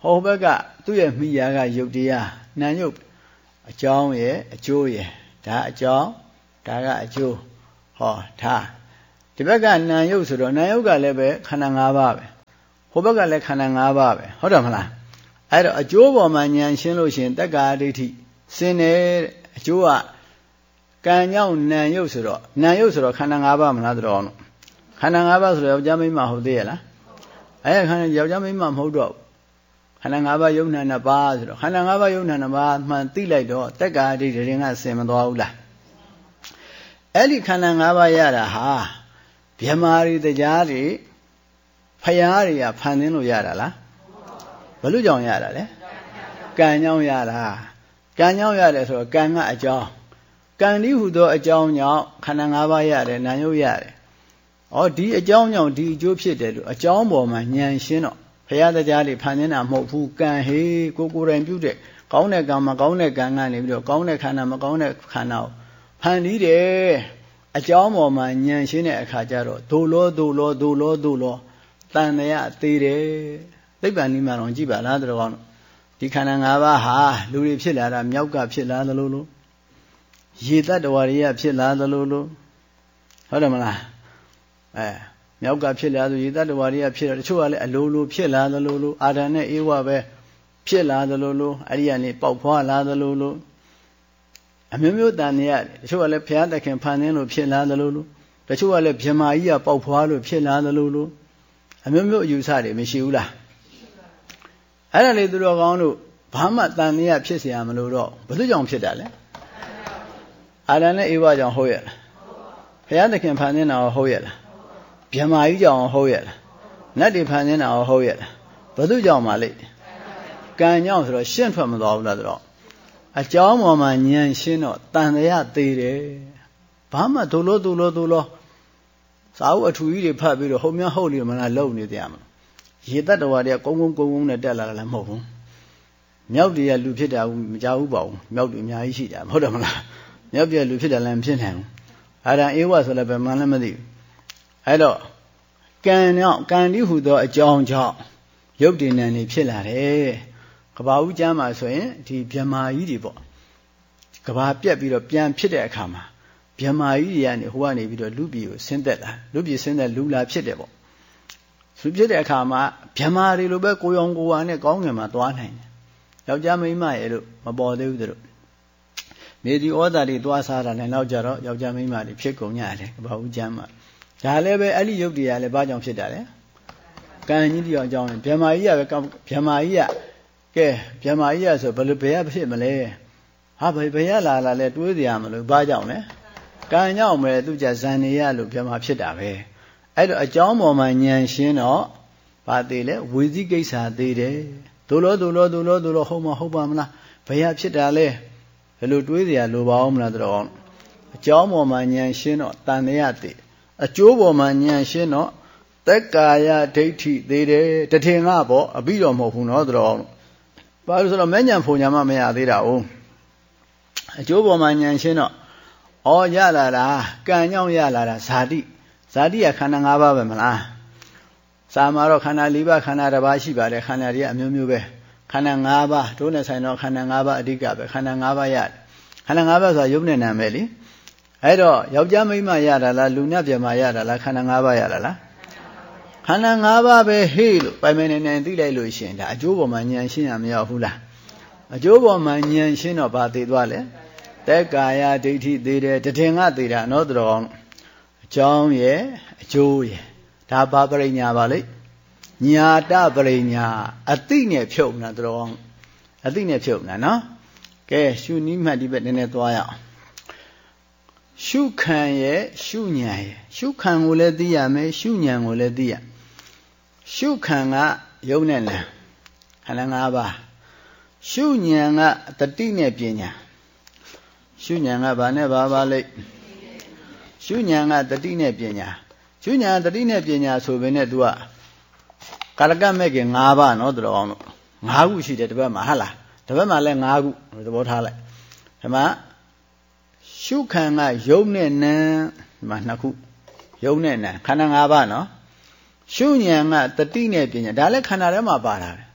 ဟောဘက်ကသူ့ရဲ့မိယာကယုတ်တရားနာယုတ်အကြောင်းရဲ့အကျိုးရဲ့ဒါအကြောင်းဒါကအကျိုးဟောဒါဒီဘက်ကနာယုတ်ဆိုတော့နာယုတ်ကလည်းပဲခန္ဓာ၅ပါးပဲဟိုဘက်ကလည်းခန္ဓာ၅ပါးပဲဟုတ်တယ်မလားအဲ့တော့အကျိုးပေါ်မှာဉာဏ်ရှင်းလို့ရှိရင်တက္ကာဒိဋ္ဌိစင်တယ်အကျိုးကကံကြောင့်နာယုတ်ဆိုတော့နာယုတ်ဆိုတော့ခန္ဓာ၅ပါးမလားတော်အောင်ခန္ဓာ၅ပါးဆိုတော့ယောက်ျားမိန်းမဟုတ်သေးရဲ့လားအဲ့ခန္ဓာယောက်ျားမိန်းမမဟုတ်တော့ခန္ဓာ၅ပါးယုံနာနှစ်ပါးဆိုတော့ခန္ဓာ၅ပါးယုံနာနှစ်ပါးမှန်သိလိုက်တော့တက္ကာဒိဋ္ဌိတွေကဆင်မသွားဘူးလားအဲ့ဒီခန္ဓာ၅ပါးရတာဟာဗြဟ္မာတွေတရားတွေဖယားတွေကဖန်သင်းလို့ရတာလားဘယ်လိုကြောင့်ရတာလဲကံကြောင့်ရတာကံကြောင့်ရတယ်ဆိုတော့ကံကအကြောင်းကံဒီဟုသောအကြောင်းကြောင့်ခန္ဓာ၅ပါးရတယ်နာယုတ်ရတယ်ဩဒီအကြောင်းကြောင့်ဒီအကျိုးဖြစ်တယ်လို့အကြောင်းပေါ်မှာဉာဏ်ရှင်းတော့ဘုရားတရားတွေဖန်ဆင်းတာမဟုတ်ဘူးကံဟေးကိုကိုယ်တိုင်ပြုတဲ့ကောင်းတဲ့ကံမကောင်းတဲ့ကံကနေပြီးတော့ကောင်းတဲ့ခန္ဓာမကောင်းတဲ့ခန္ဓာကိုဖန်ပြီးတယ်အကြောင်းပေါ်မှာဉာဏ်ရှင်းတဲ့အခါကျတော့ဒိုလောဒိုလောဒိုလောဒိုလောတန်တရားသေးတယ်သိပ္ပံနိမတော်ကြည့်ပါလားတော်ကောင်းဒီခန္ဓာ၅ပါးဟာလူတွေဖြစ်လာတာမြောက်ကဖြစ်လာသလိုလိုရေတ္တဝါတွေကဖြစ်လာသလိုလိုဟုတ်တယ်မလားအဲမြောက်ကဖြစ်လာဆိုရေတ္တဝါတွေကဖြစ်လာတချို့ကလည်းအလိုလိုဖြစ်လာသလိုလိုအာဒံနဲ့အေဝပဲဖြစ်လာသလိုလိုအဲ့ဒီကနေပေါက်ဖွာလာသလိုလိုအမျိုးမျိုးတန်နေရတယ်တချို့ကလည်းဘုရားသခင်ဖန်ဆင်းလို့ဖြစ်လာသလိုလိုတချို့ကလည်းဗြဟ္မာကြီးကပေါက်ဖွာလို့ဖြစ်လာသလိုလိုအမျိုးမျိုးအယူဆတွေမရှိဘူးလားအဲ့ဒါလေသူတော်ကောင်းတို့ဘာမှတန်နေရဖြစ်เสียမလို့တော့ဘယ်သူကြောင့်ဖြစ်တာလဲအာဒံနဲ့အေဝကြောင့်ဟုတ်ရဲ့လားဘုရားသခင်ဖန်ဆင်းတာဟုတ်ရဲ့လားဗြဟ္မာကြီးကြောင့်ဟုတ်ရဲ့လားနတ်တွေဖန်ဆင်းတာဟုတ်ရဲ့လားဘယ်သူကြောင့်မလဲကံကြောင့်ဆိုတော့ရှင်းထွက်မသွားဘူးလားဆိုတော့အကြောင်းပေါ်မှာဉာဏ်ရှင်းတော့တန်တရားသေးတယ်ဘာမှဒုလို့ဒုလို့ဒုလို့စာအုပ်အထူကြီးတွေဖတ်ပြီးတော့ဟုတ်များဟုတ်နေမလားလုံနေကြမှာရေတ္တဝါတွေကကုန်းကုန်းကုန်းကုန်းနဲ့တက်လာတာလည်းမဟုတ်ဘူးမြောက်တွေကလူဖြစ်တာမကြဘူးပါဘူးမြောက်တွေအများကြီးရှိတာဟုတ်တယ်မလားမြောက်တွေကလူဖြစ်တာလည်းမဖြစ်နိုင်ဘူးအာရံအေဝဆိုလည်းဘယ်မှလည်းမသိဘူးအဲ့တော့ကံကြောင့်ကံဒီဟူသောအကြောင်းကြောင့်ရုပ်တည်ဉာဏ်တွေဖြစ်လာတယ်ကဘာဦးကျမ်းမှာဆိုရင်ဒီဗြဟ္မာကြီးတွေပေါ့ကဘာပြက်ပြီးတော့ပြန်ဖြစ်တဲ့အခါမှာဗြဟ္မာကြီးတွေကနေဟိုကနေပြီးတော့လူပြည်ကိုဆင်းသက်လာလူပြည်ဆင်းသက်လူလာဖြစ်တယ်ပေါ့သူဖြစ်တဲ့အခါမှာဗြဟ္မာတွေလိုပဲကိုရောင်ကိုဝါနဲ့ကောင်းငင်မှာသွားနိုင်တယ်ယောက်ျားမိန်းမရဲ့လို့မပေါ်သေးဘူးတို့မြေဒီဩဇာတွေသွားစားတာလည်းနောက်ကြတော့ယောက်ျားမိန်းမတွေဖြစ်ကုန်ကြတယ်ကဘာဦးကျမ်းမှာဒါလည်းပဲအဲ့ဒီယုတ်တရားလည်းဘာကြောင့်ဖြစ်တာလဲကံကြီးတရားကြောင့်ဗြဟ္မာကြီးကပဲဗြဟ္မာကြီးကကဲဗြဟ္မာကြီးကဆိုဘယ်လိုဘယ်ရဖြစ်မလဲဟာဘယ်ဘယ်ရလာလာလဲတွေးစရာမလိုဘာကြောင့်လဲကံကြောင့်ပဲသူကြဇန်နေရလို့ဗြဟ္မာဖြစ်တာပဲအဲ့တော့အကြောင်းပေါ်မှာဉာဏ်ရှင်းတော့ဘာသေးလဲဝေစီကိစ္စသေးတယ်ဒုလောဒုလောဒုလောဒုလောဟုတ်မဟုတ်ပါမလားဘယ်ရဖြစ်တာလဲဘယ်လိုတွေးစရာလိုပါအောင်မလားတော့အကြောင်းပေါ်မှာဉာဏ်ရှင်းတော့တန်တရားသေးအကျိုးပေါ်မှာဉာဏ်ရှင်းတော့တက္ကာယဒိဋ္ဌိသေးတယ်တထင်ကပေါ့အပြီးတော့မဟုတ်ဘူးနော်တော့ဘာလို့ဆိုတော့မဲ့ဉာဏ်ဖုန်ညာမှမရသေးတာ哦အကျိုးပေါ်မှာဉာဏ်ရှင်းတော့ဩရလာတာကံကြောင့်ရလာတာဇာတိဇာတိကခန္ဓာ၅ပါးပဲမလားစာမှာတော့ခန္ဓာ၄ပါးခန္ဓာတစ်ပါးရှိပါတယ်ခန္ဓာတွေကအမျိုးမျိုးပဲခန္ဓာ၅ပါးတို့နဲ့ဆိုင်တော့ခန္ဓာ၅ပါးအဓိကပဲခန္ဓာ၅ပါးရတယ်ခန္ဓာ၅ပါးဆိုတာယုတ်နဲ့နာမယ်လीအဲ့တော့ယောက်ျားမိန်းမရတာလားလူနဲ့ပြမရတာလားခန္ဓာ၅ပါးရတာလားခန္ဓာ၅ပါးပဲဟေ့လို့ပိုင်ပိုင်နိုင်နိုင်သိလိုက်လို့ရှင်ဒါအကျိုးပေါ်မှာဉာဏ်ရှင်းရမရောက်ဘူးလားအကျိုးပေါ်မှာဉာဏ်ရှင်းတော့ဘာသိသွားလဲတက္ကာယဒိဋ္ဌိသေးတယ်တထင်ကသေးတာနော်တော်အောင်အကြောင်းရဲ့အကျိုးရဲ့ဒါဘာပရိညာပါလိညာတပရိညာအတိနဲ့ဖြုတ်နာတော်အောင်အတိနဲ့ဖြုတ်နာနော်ကဲရှုနိမှတ်ဒီဘက်နည်းနည်းသွားရအောင်ရှုခံရဲ့ရှုဉဏ်ရဲ့ရှုခံကိုလည်းသိရမယ်ရှုဉဏ်ကိုလည်းသိရရှုခံကယုံနဲ့လံခန္ဓာ၅ပါးရှုဉဏ်ကတတိနဲ့ပညာရှုဉဏ်ကဘာနဲ့ဘာပါလိရှုဉဏ်ကတတိနဲ့ပညာရှုဉဏ်တတိနဲ့ပညာဆိုပေနဲ့ तू ကကာရကမဲ့က၅ပါးနော်တော်အောင်လို့၅ခုရှိတယ်တစ်ပတ်မှာဟုတ်လားတစ်ပတ်မှာလည်း၅ခုသဘောထားလိုက်ဒီမှာရှုခံကယုံနဲ့နံဒီမှာနှစ်ခုယုံနဲ့နံခန္ဓာ၅ပါးနော်ရှုဉဏ်ကတတိနဲ့ပညာဒါလည်းခန္ဓာထဲမှာပါတာပဲ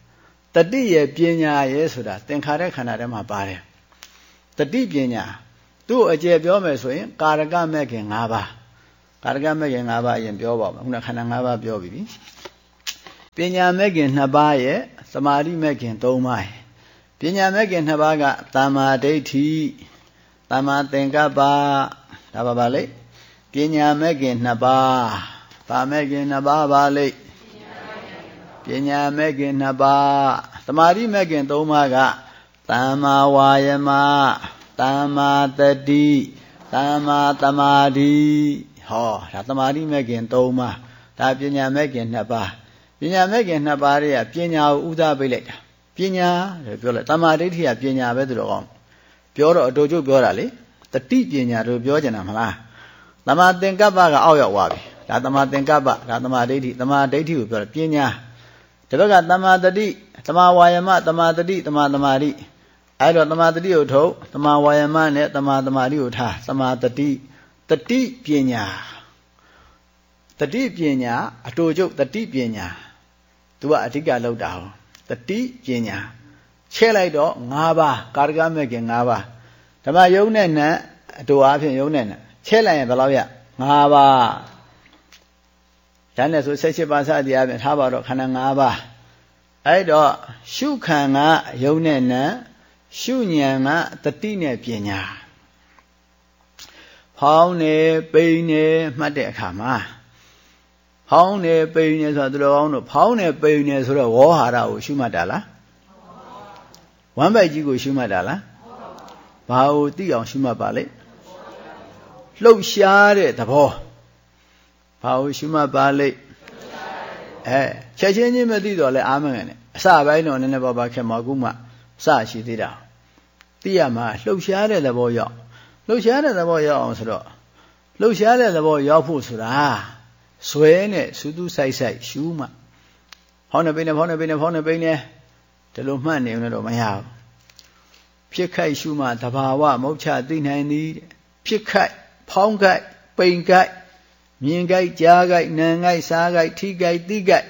တတိရဲ့ပညာရဲ့ဆိုတာသင်္ခါရခန္ဓာထဲမှာပါတယ်တတိပညာသူ့အကျယ်ပြောမယ်ဆိုရင်ကာရကမဲ့ခင်၅ပါးကာရကမဲ့ခင်၅ပါးအရင်ပြောပါမယ်ခုနခန္ဓာ၅ပါးပြောပြီးပြီပညာမဲ့ခင်၂ပါးရဲ့သမာဓိမဲ့ခင်၃ပါးရဲ့ပညာမဲ့ခင်၂ပါးကသမ္မာဒိဋ္ဌိသမ္မာသင်္ကပ္ပဒါပါပါလေပညာမဲ့ခင်၂ပါးဗာမဲ့ခင်၂ပါးပါလေပညာမဲ့ခင်၂ပါးသမာဓိမဲ့ခင်၃ပါးကသမ္မာဝါယမသမ္မာတတိသမ္မာသမာဓိဟောဒါသမာဓိမဲ့ခင်၃ပါးဒါပညာမဲ့ခင်၂ပါးပညာမဲ့ခင်၂ပါးတွေကပညာကိုဥဒပိတ်လိုက်တာပညာလို့ပြောလိုက်သမ္မာဒိဋ္ဌိကပညာပဲသူတော်ကောင်းပြောတော့အတူတူပြောတာလေတတိပညာတို့ပြောကြတာမလားသမ္မာသင်္ကပ္ပကအောက်ရောက်သွားပြီဒါသမ္မာသင်္ကပ္ပဒါသမ္မာဒိဋ္ဌိသမ္မာဒိဋ္ဌိကိုပြောတယ်ပညာဒီဘက်ကသမ္မာတတိသမ္မာဝါယမသမ္မာတတိသမ္မာသမာဓိအဲ့တော့သမ္မာတတိကိုထုတ်သမ္မာဝါယမနဲ့သမ္မာသမာဓိကိုထားသမ္မာတတိတတိပညာတတိပညာအတူတူတတိပညာသူကအဓိကလောက်တာဟောတတိပညာချဲ့လိုက်တော့၅ပါးကာရကမဲ့ခင်၅ပါးဓမ္မယုံနဲ့နံအတူအားဖြင့်ယုံနဲ့နံချဲ့လိုက်ရင်ဘယ်လောက်ရ၅ပါးဒါနဲ့ဆို၁၈ပါးစသည်အပြင်ထားပါတော့ခန္ဓာ၅ပါးအဲ့တော့ရှုခံကယုံနဲ့နံရှုဉဏ်ကတတိနဲ့ပညာဖောင်းနေပိန်နေမှတ်တဲ့အခါမှာဖောင်းနေပိန်နေဆိုတော့သူတော်ကောင်းတို့ဖောင်းနေပိန်နေဆိုတော့ဝေါဟာရကိုရှုမှတ်တာလားဝမ်းပိုက်ကြီးကိုရှုမှတ်တာလားဘာကိုသိအောင်ရှုမှတ်ပါလဲလှုပ်ရှားတဲ့သဘောဘာကိုရှုမှတ်ပါလဲအဲချက်ချင်းချင်းမသိတော့လဲအာမငယ်နဲ့အစပိုင်းတော့နည်းနည်းပါးပါးခက်မှာအခုမှစရှိသေးတာသိရမှာလှုပ်ရှားတဲ့သဘောရောက်လှုပ်ရှားတဲ့သဘောရောက်အောင်ဆိုတော့လှုပ်ရှားတဲ့သဘောရောက်ဖို့ဆိုတာဇွဲနဲ့စူးစူးဆိုင်ဆိုင်ရှုမှဖောင်းနေပိနေဖောင်းနေပိနေဖောင်းနေပိနေဒီလိုမှတ်နေလို့တော့မရဘူးဖြစ်ခိုက်ရှုမှတဘာဝမုတ်ချသိနိုင်သည်ဖြစ်ခိုက်ဖောင်းခိုက်ပိန်ခိုက်မြင်ခိုက်ကြားခိုက်နံခိုက်စားခိုက်ထိခိုက်သိခိုက်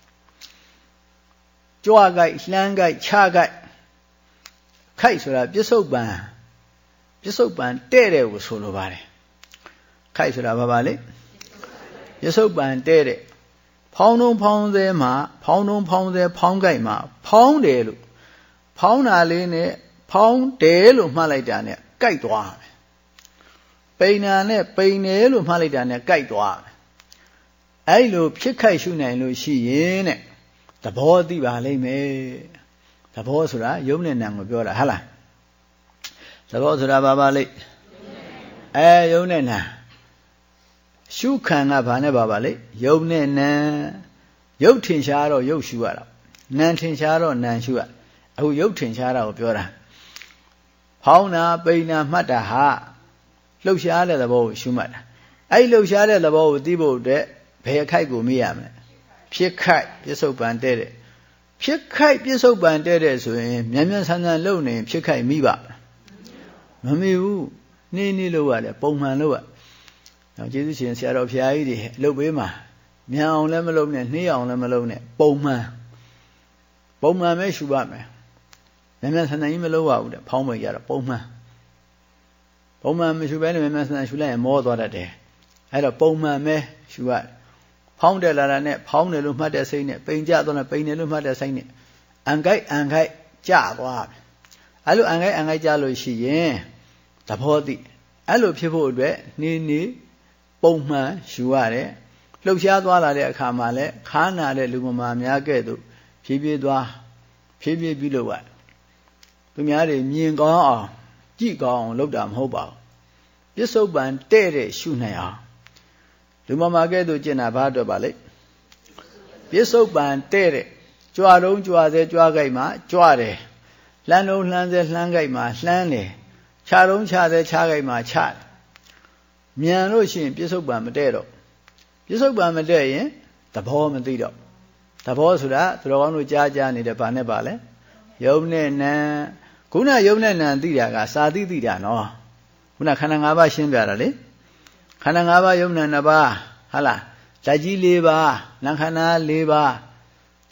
ကြွခိုက်လှမ်းခိုက်ချခိုက်ခိုက်ဆိုတာပြစ္ဆုတ်ပံပြစ္ဆုတ်ပံတဲ့တဲ့ကိုဆိုလိုပါတယ်ခိုက်ဆိုတာဘာပါလဲပြစ္ဆုတ်ပံတဲ့တဲ့ဖောင်းတုံးဖောင်းသေးမှာဖောင်းတုံးဖောင်းသေးဖောင်းခိုက်မှာဖောင်းတယ်လို့ဖောင်းတာလေးနဲ့ဖောင်းတယ်လို့မှတ်လိုက်တာနဲ့ကြိုက်သွားမယ်ပိန်နာနဲ့ပိန်တယ်လို့မှတ်လိုက်တာနဲ့ကြိုက်သွားမယ်အဲ့လိုဖြစ်ခိုက်ရှုနိုင်လို့ရှိရင်တဲ့သဘောသိပါလိမ့်မယ်သဘောဆိုတာယုံနဲ့နံကိုပြောတာဟုတ်လားသဘောဆိုတာဘာပါလိမ့်အဲယုံနဲ့နံရှုခံကဘာနဲ့ပါပါလိမ့်ယုံနဲ့နံယုတ်ထင်ရှားတော့ယုတ်ရှုရတာနံထင်ရှားတော့နံရှုရအခုယုတ်ထင်ရှားတာကိုပြောတာဖောင်းနာပိန်နာမှတ်တာဟာလှုပ်ရှားတဲ့သဘောကိုရှုမှတ်တာအဲ့လှုပ်ရှားတဲ့သဘောကိုသိဖို့အတွက်ဘယ်အခိုက်ကိုမေ့ရမလဲဖြစ်ခိုက်ပြစ္ဆုတ်ပံတဲ့တဲ့ဖြစ်ခိုက်ပြစ္ဆုတ်ပံတဲ့တဲ့ဆိုရင်မြန်မြန်ဆန်ဆန်လုပ်နေဖြစ်ခိုက်မိပါမမိဘူးနှင်းနှီးလို့ရတယ်ပုံမှန်လို့ရတော့ကျေးဇူးရှင်ဆရာတော်ဖျားကြီးတွေအလုပ်ပေးမှာမြန်အောင်လည်းမလုပ်နဲ့နှေးအောင်လည်းမလုပ်နဲ့ပုံမှန်ပုံမှန်ပဲရှုပါမယ်မြန်မြန်ဆန်ဆန်ကြီးမလုပ်ရဘူးတဲ့ဖောင်းမိကြတော့ပုံမှန်ပုံမှန်မရှုဘဲနဲ့မြန်မြန်ဆန်ဆန်ရှုလိုက်ရင်မောသွားတတ်တယ်အဲ့တော့ပုံမှန်ပဲရှုရဖောင်းတယ်လာတာနဲ့ဖောင်းတယ်လို့မှတ်တဲ့စိတ်နဲ့ပိန်ကြသွားတယ်ပိန်တယ်လို့မှတ်တဲ့စိတ်နဲ့အန်ခိုက်အန်ခိုက်ကြသွားပြီအဲ့လိုအန်ခိုက်အန်ခိုက်ကြလို့ရှိရင်သဘောသိအဲ့လိုဖြစ်ဖို့အတွက်နေနေပုံမှန်ရှုရတယ်လှုပ်ရှားသွားလာတဲ့အခါမှာလည်းခါနာတဲ့လူမမာများကဲ့သို့ဖြည်းဖြည်းသွားဖြည်းဖြည်းပြီးလို့ရသူများတွေမြင်ကောင်းအောင်ကြည့်ကောင်းအောင်လုပ်တာမဟုတ်ပါဘူးပြစ္ဆုတ်ပံတဲ့တဲ့ရှုနိုင်အောင်လူမမာကဲ့သို့ကျင့်တာဘာအတွက်ပါလဲပြစ္ဆုတ်ပံတဲ့တဲ့ကြွားတုံးကြွားသေးကြွားကြိုက်မှာကြွားတယ်လှမ်းတုံးလှမ်းသေးလှမ်းကြိုက်မှာလှမ်းတယ်ခြားတုံးခြားသေးခြားကြိုက်မှာခြားတယ်မြန်လို့ရှိရင်ပြစ္ဆုတ်ပံမတဲ့တော့ပြစ္ဆုတ်ပံမတဲ့ရင်သဘောမသိတော့သဘောဆိုတာသူတော်ကောင်းတို့ကြားကြားနေတဲ့ဘာနဲ့ပါလဲယုံနဲ့နံခုနယုံနဲ့နံသိတာကစာသိသိတာနော်ခုနခန္ဓာ၅ပါးရှင်းပြတာလေခန္ဓာ၅ပါးယုံနဲ့နှစ်ပါးဟုတ်လားဓာတ်ကြီး၄ပါးနာခန္ဓာ၄ပါးသ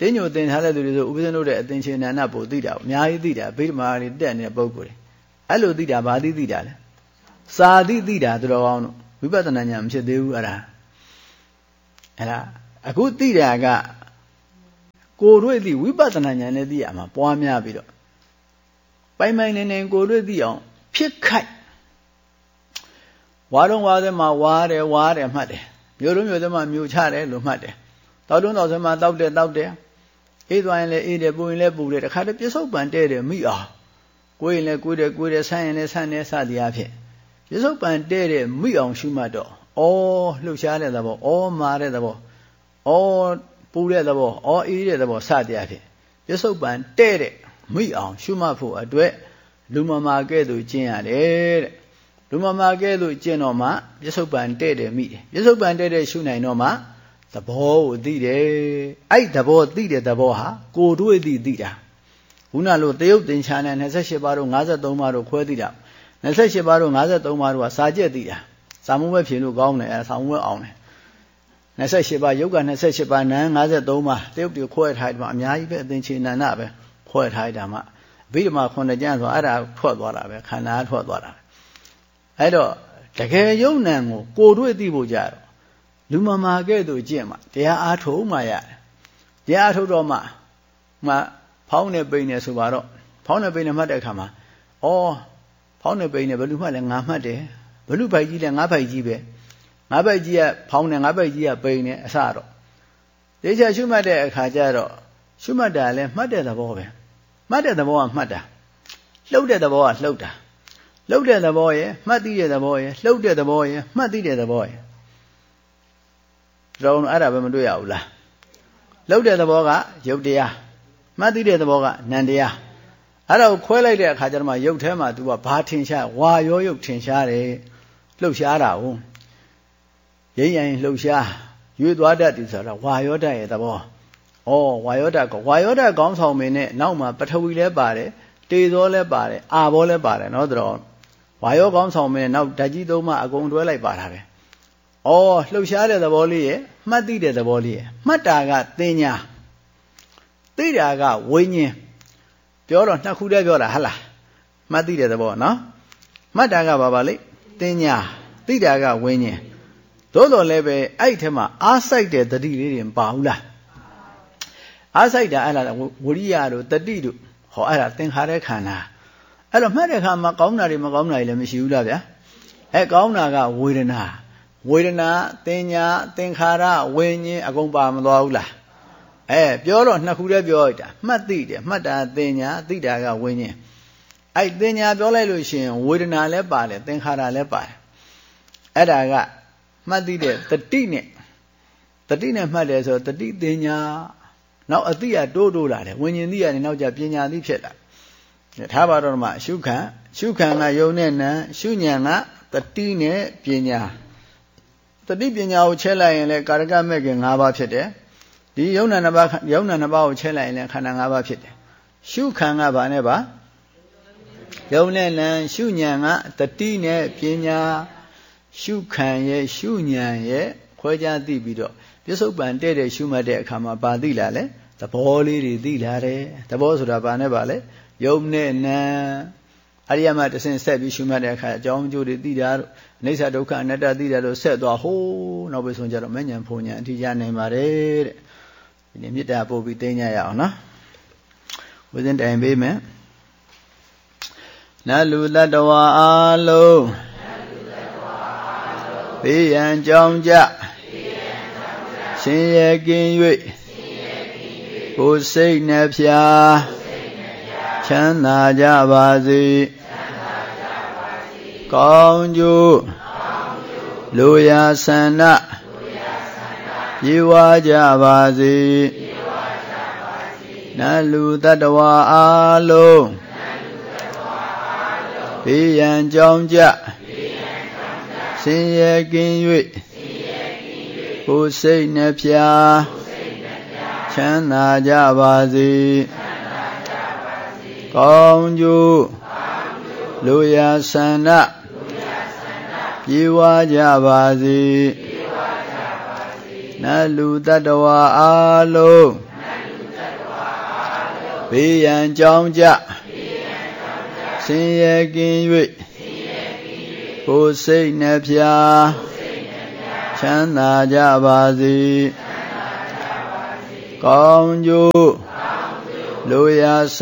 တင်းညိုတင်ထားတဲ့သူတွေဆိုဥပဇင်းတို့တဲ့အသင်္ချေနန္ဒပို့သိတာအများကြီးသိတာဗိဓမာတွေတက်နေတဲ့ပုဂ္ဂိုလ်တွေအဲ့လိုသိတာဘာသိသိတာလဲစာသိသိတာသူတော်ကောင်းတို့ဝိပဿနာဉာဏ်မဖြစ်သေးဘူးအဲ့ဒါအဲ့ဒါအခုသိတာကကိုယ်တို့သိဝိပဿနာဉာဏ်နဲ့သိရမှာပွားများပြီးတော့ပိုင်ပိုင်နေနေကိုယ်တို့သိအောင်ဖြစ်ခိုက်ဝါတော့ဝါတဲ့မှာဝါတယ်ဝါတယ်မှတ်တယ်မျိုးလုံးမျိုးသမားမျိုးချတယ်လို့မှတ်တယ်တောက်တွန်းတောက်ဆမှာတောက်တယ်တောက်တယ်အေးသွားရင်လည်းအေးတယ်ပူရင်လည်းပူတယ်တခါတည်းပြစ္ဆုတ်ပံတဲ့တယ်မိအောင်ကိုယ်ရင်လည်းကိုယ်တယ်ကိုယ်တယ်ဆန်းရင်လည်းဆန်းတယ်စသည်အဖြစ်ပြစ္ဆုတ်ပံတဲ့တယ်မိအောင်ရှုမှတ်တော့ဩလှုပ်ရှားတဲ့သဘောဩမာတဲ့သဘောဩပူတဲ့သဘောဩအေးတဲ့သဘောစသည်အဖြစ်ပြစ္ဆုတ်ပံတဲ့တဲ့မိအောင်ရှုမှတ်ဖို့အတွက်လူမမာကဲ့သို့ကျင့်ရတယ်တဲ့လူမမာကဲ့သို့ကျင့်တော့မှပြစ္ဆုတ်ပံတဲ့တယ်မိတယ်ပြစ္ဆုတ်ပံတဲ့တဲ့ရှုနိုင်တော့မှသဘောကိုသိတယ်အဲ့သဘောသိတဲ့သဘောဟာကိုယ်တွေ့သိသိတာခုနလိုတယုတ်သင်္ချာနဲ့၂၈ပါးတို့၅၃ပါးတို့ခွဲသိတာ၂၈ပါးတို့၅၃ပါးတို့ကစာကျက်သိတာစာမှုပဲဖြေလို့ကောင်းတယ်အဲစာမှုပဲအောင်တယ်၂၈ပါးယုတ်က၂၈ပါးနန်း၅၃ပါးတယုတ်တွေခွဲထားတယ်မှာအများကြီးပဲအသင်္ချေနန္ဒပဲခွဲထားတာမှအဘိဓမ္မာခုနှစ်ကျမ်းဆိုအဲ့ဒါထွက်သွားတာပဲခန္ဓာထွက်သွားတာအဲ့တော့တကယ်ယုံနံကိုကိုယ်တွေ့သိဖို့ကြတော့လူမမာကဲ့သို့ကျင့်မှတရားအားထုတ်မှရတယ်တရားအားထုတ်တော့မှမှဖောင်းနေပိန်နေဆိုပါတော့ဖောင်းနေပိန်နေမှတ်တဲ့အခါမှာဩဖောင်းနေပိန်နေဘယ်လူမှတ်လဲငါမှတ်တယ်ဘယ်လူဖိုက်ကြီးလဲငါဖိုက်ကြီးပဲငါဖိုက်ကြီးကဖောင်းနေငါဖိုက်ကြီးကပိန်နေအစတော့ဒီချက်ရှုမှတ်တဲ့အခါကျတော့ရှုမှတ်တာလဲမှတ်တဲ့သဘောပဲမှတ်တဲ့သဘောကမှတ်တာလှုပ်တဲ့သဘောကလှုပ်တာလှုပ်တဲ့သဘောရဲ့မှတ်သိတဲ့သဘောရဲ့လှုပ်တဲ့သဘောရဲ့မှတ်သိတဲ့သဘောရဲ့တော့အဲ့ဒါပဲမတွေ့ရဘူးလားလှုပ်တဲ့သဘောကယုတ်တရားမှတ်သိတဲ့သဘောကနံတရားအဲ့ဒါကိုခွဲလိုက်တဲ့အခါကျတော့မှယုတ်ထဲမှာ तू ကဘာထင်ရှားဝါရောယုတ်ထင်ရှားတယ်လှုပ်ရှားတာဟုတ်ရိမ့်ရင်လှုပ်ရှားရွေးသွားတတ်တယ်ဆိုတာဝါရောတတ်ရဲ့သဘောဩဝါယောဓာတ်ကဝါယောဓာတ်ကောင်းဆောင်မင်းနဲ့နောက်မှာပထဝီလည်းပါတယ်တေဇောလည်းပါတယ်အာဘောလည်းပါတယ်နော်တော်ဝါယောကောင်းဆောင်မင်းနဲ့နောက်ဓာတ်ကြီးသုံးပါအကုန်တွဲလိုက်ပါတာပဲဩလှုပ်ရှားတဲ့သဘောလေးရဲ့မှတ်သိတဲ့သဘောလေးရဲ့မှတ်တာကတင်ညာသိတာကဝိညာဉ်ပြောတော့နှစ်ခုတည်းပြောတာဟလားမှတ်သိတဲ့သဘောနော်မှတ်တာကဘာပါလိတင်ညာသိတာကဝိညာဉ်သို့တော်လည်းပဲအဲ့ထဲမှာအားစိုက်တဲ့တတိလေးတွေမပါဘူးလားအားစိုက်တာအဲ့ဒါဝရိယတို့တတိတို့ဟောအဲ့ဒါသင်္ခါရခန္ဓာအဲ့တော့မှတ်တဲ့အခါမှာကောင်းတာတွေမကောင်းတာတွေလည်းမရှိဘူးလားဗျာအဲကောင်းတာကဝေဒနာဝေဒနာတင်ညာသင်္ခါရဝိညာဉ်အကုန်ပါမသွားဘူးလားအဲပြောတော့နှစ်ခုတည်းပြောလိုက်တာမှတ်သိတယ်မှတ်တာတင်ညာသိတာကဝိညာဉ်အဲ့တင်ညာပြောလိုက်လို့ရှိရင်ဝေဒနာလည်းပါတယ်သင်္ခါရလည်းပါတယ်အဲ့ဒါကမှတ်သိတဲ့တတိနဲ့တတိနဲ့မှတ်တယ်ဆိုတတိတင်ညာနောက်အတိအတိုးတိုးလာတယ်ဝိညာဉ်သိရတယ်နောက်ကျပညာသိဖြစ်လာထားပါတော့မှရှုခံရှုခံကယုံနဲ့နံရှုဉဏ်ကတတိနဲ့ပညာတတိပညာကိုချဲလိုက်ရင်လည်းကာရကမဲ့ခင်၅ပါးဖြစ်တယ်ဒီယုံနာနှစ်ပါးယုံနာနှစ်ပါးကိုချဲလိုက်ရင်လည်းခန္ဓာ၅ပါးဖြစ်တယ်ရှုခံကဘာနဲ့ပါယုံနဲ့နံရှုဉဏ်ကတတိနဲ့ပညာရှုခံရဲ့ရှုဉဏ်ရဲ့ခွဲခြားသိပြီးတော့ပြစ္ဆုတ်ပံတဲ့တဲ့ရှုမှတ်တဲ့အခါမှာဘာသိလာလဲသဘောလေးတွေသိလာတယ်သဘောဆိုတာဘာနဲ့ပါလဲယုံနဲ့နံအရိယမတဆင့်ဆက်ပြီးရှုမှတ်တဲ့အခါအကြောင်းအကျိုးတွေသိတာတို့အနိစ္စဒုက္ခအနတ္တသိတာတို့ဆက်သွားဟိုးနောက်ပြီးဆုံးကြတော့မဉ္ဇဉ်ဖုန်ဉဏ်အထိရနိုင်ပါတယ်တဲ့ဒီနေ့မေတ္တာပို့ပြီးသိညာရအောင်နော်ဝိဇ္ဇင်တိုင်ပေးမယ်နတ်လူတတ္တဝါအလုံးဘေးရန်ကြောင်းကြရှင်ရကင်း၍ကိုယ်စိတ်နှဖျားချမ်းသာကြပါစေကောင်းကျိုးလူရာဆန္ဒပြေဝကြပါစေနတ်လူတတ္တဝါအလုံးဘေးရန်ကြောင်းကြရှင်ရကင်း၍ကိုယ်စိတ်နှဖျားချမ်းသာကြပါစေကောင်းကျိုးလူရာဆန္ဒပြေဝကြပါစေနတ်လူတတ္တဝါအလုံးဘေးရန်ကြောင်းကြဆင်းရဲကင်း၍ကိုယ်စိတ်နှဖျားချမ်းသာကြပါစေကောင်းကျိုးလိုရာဆ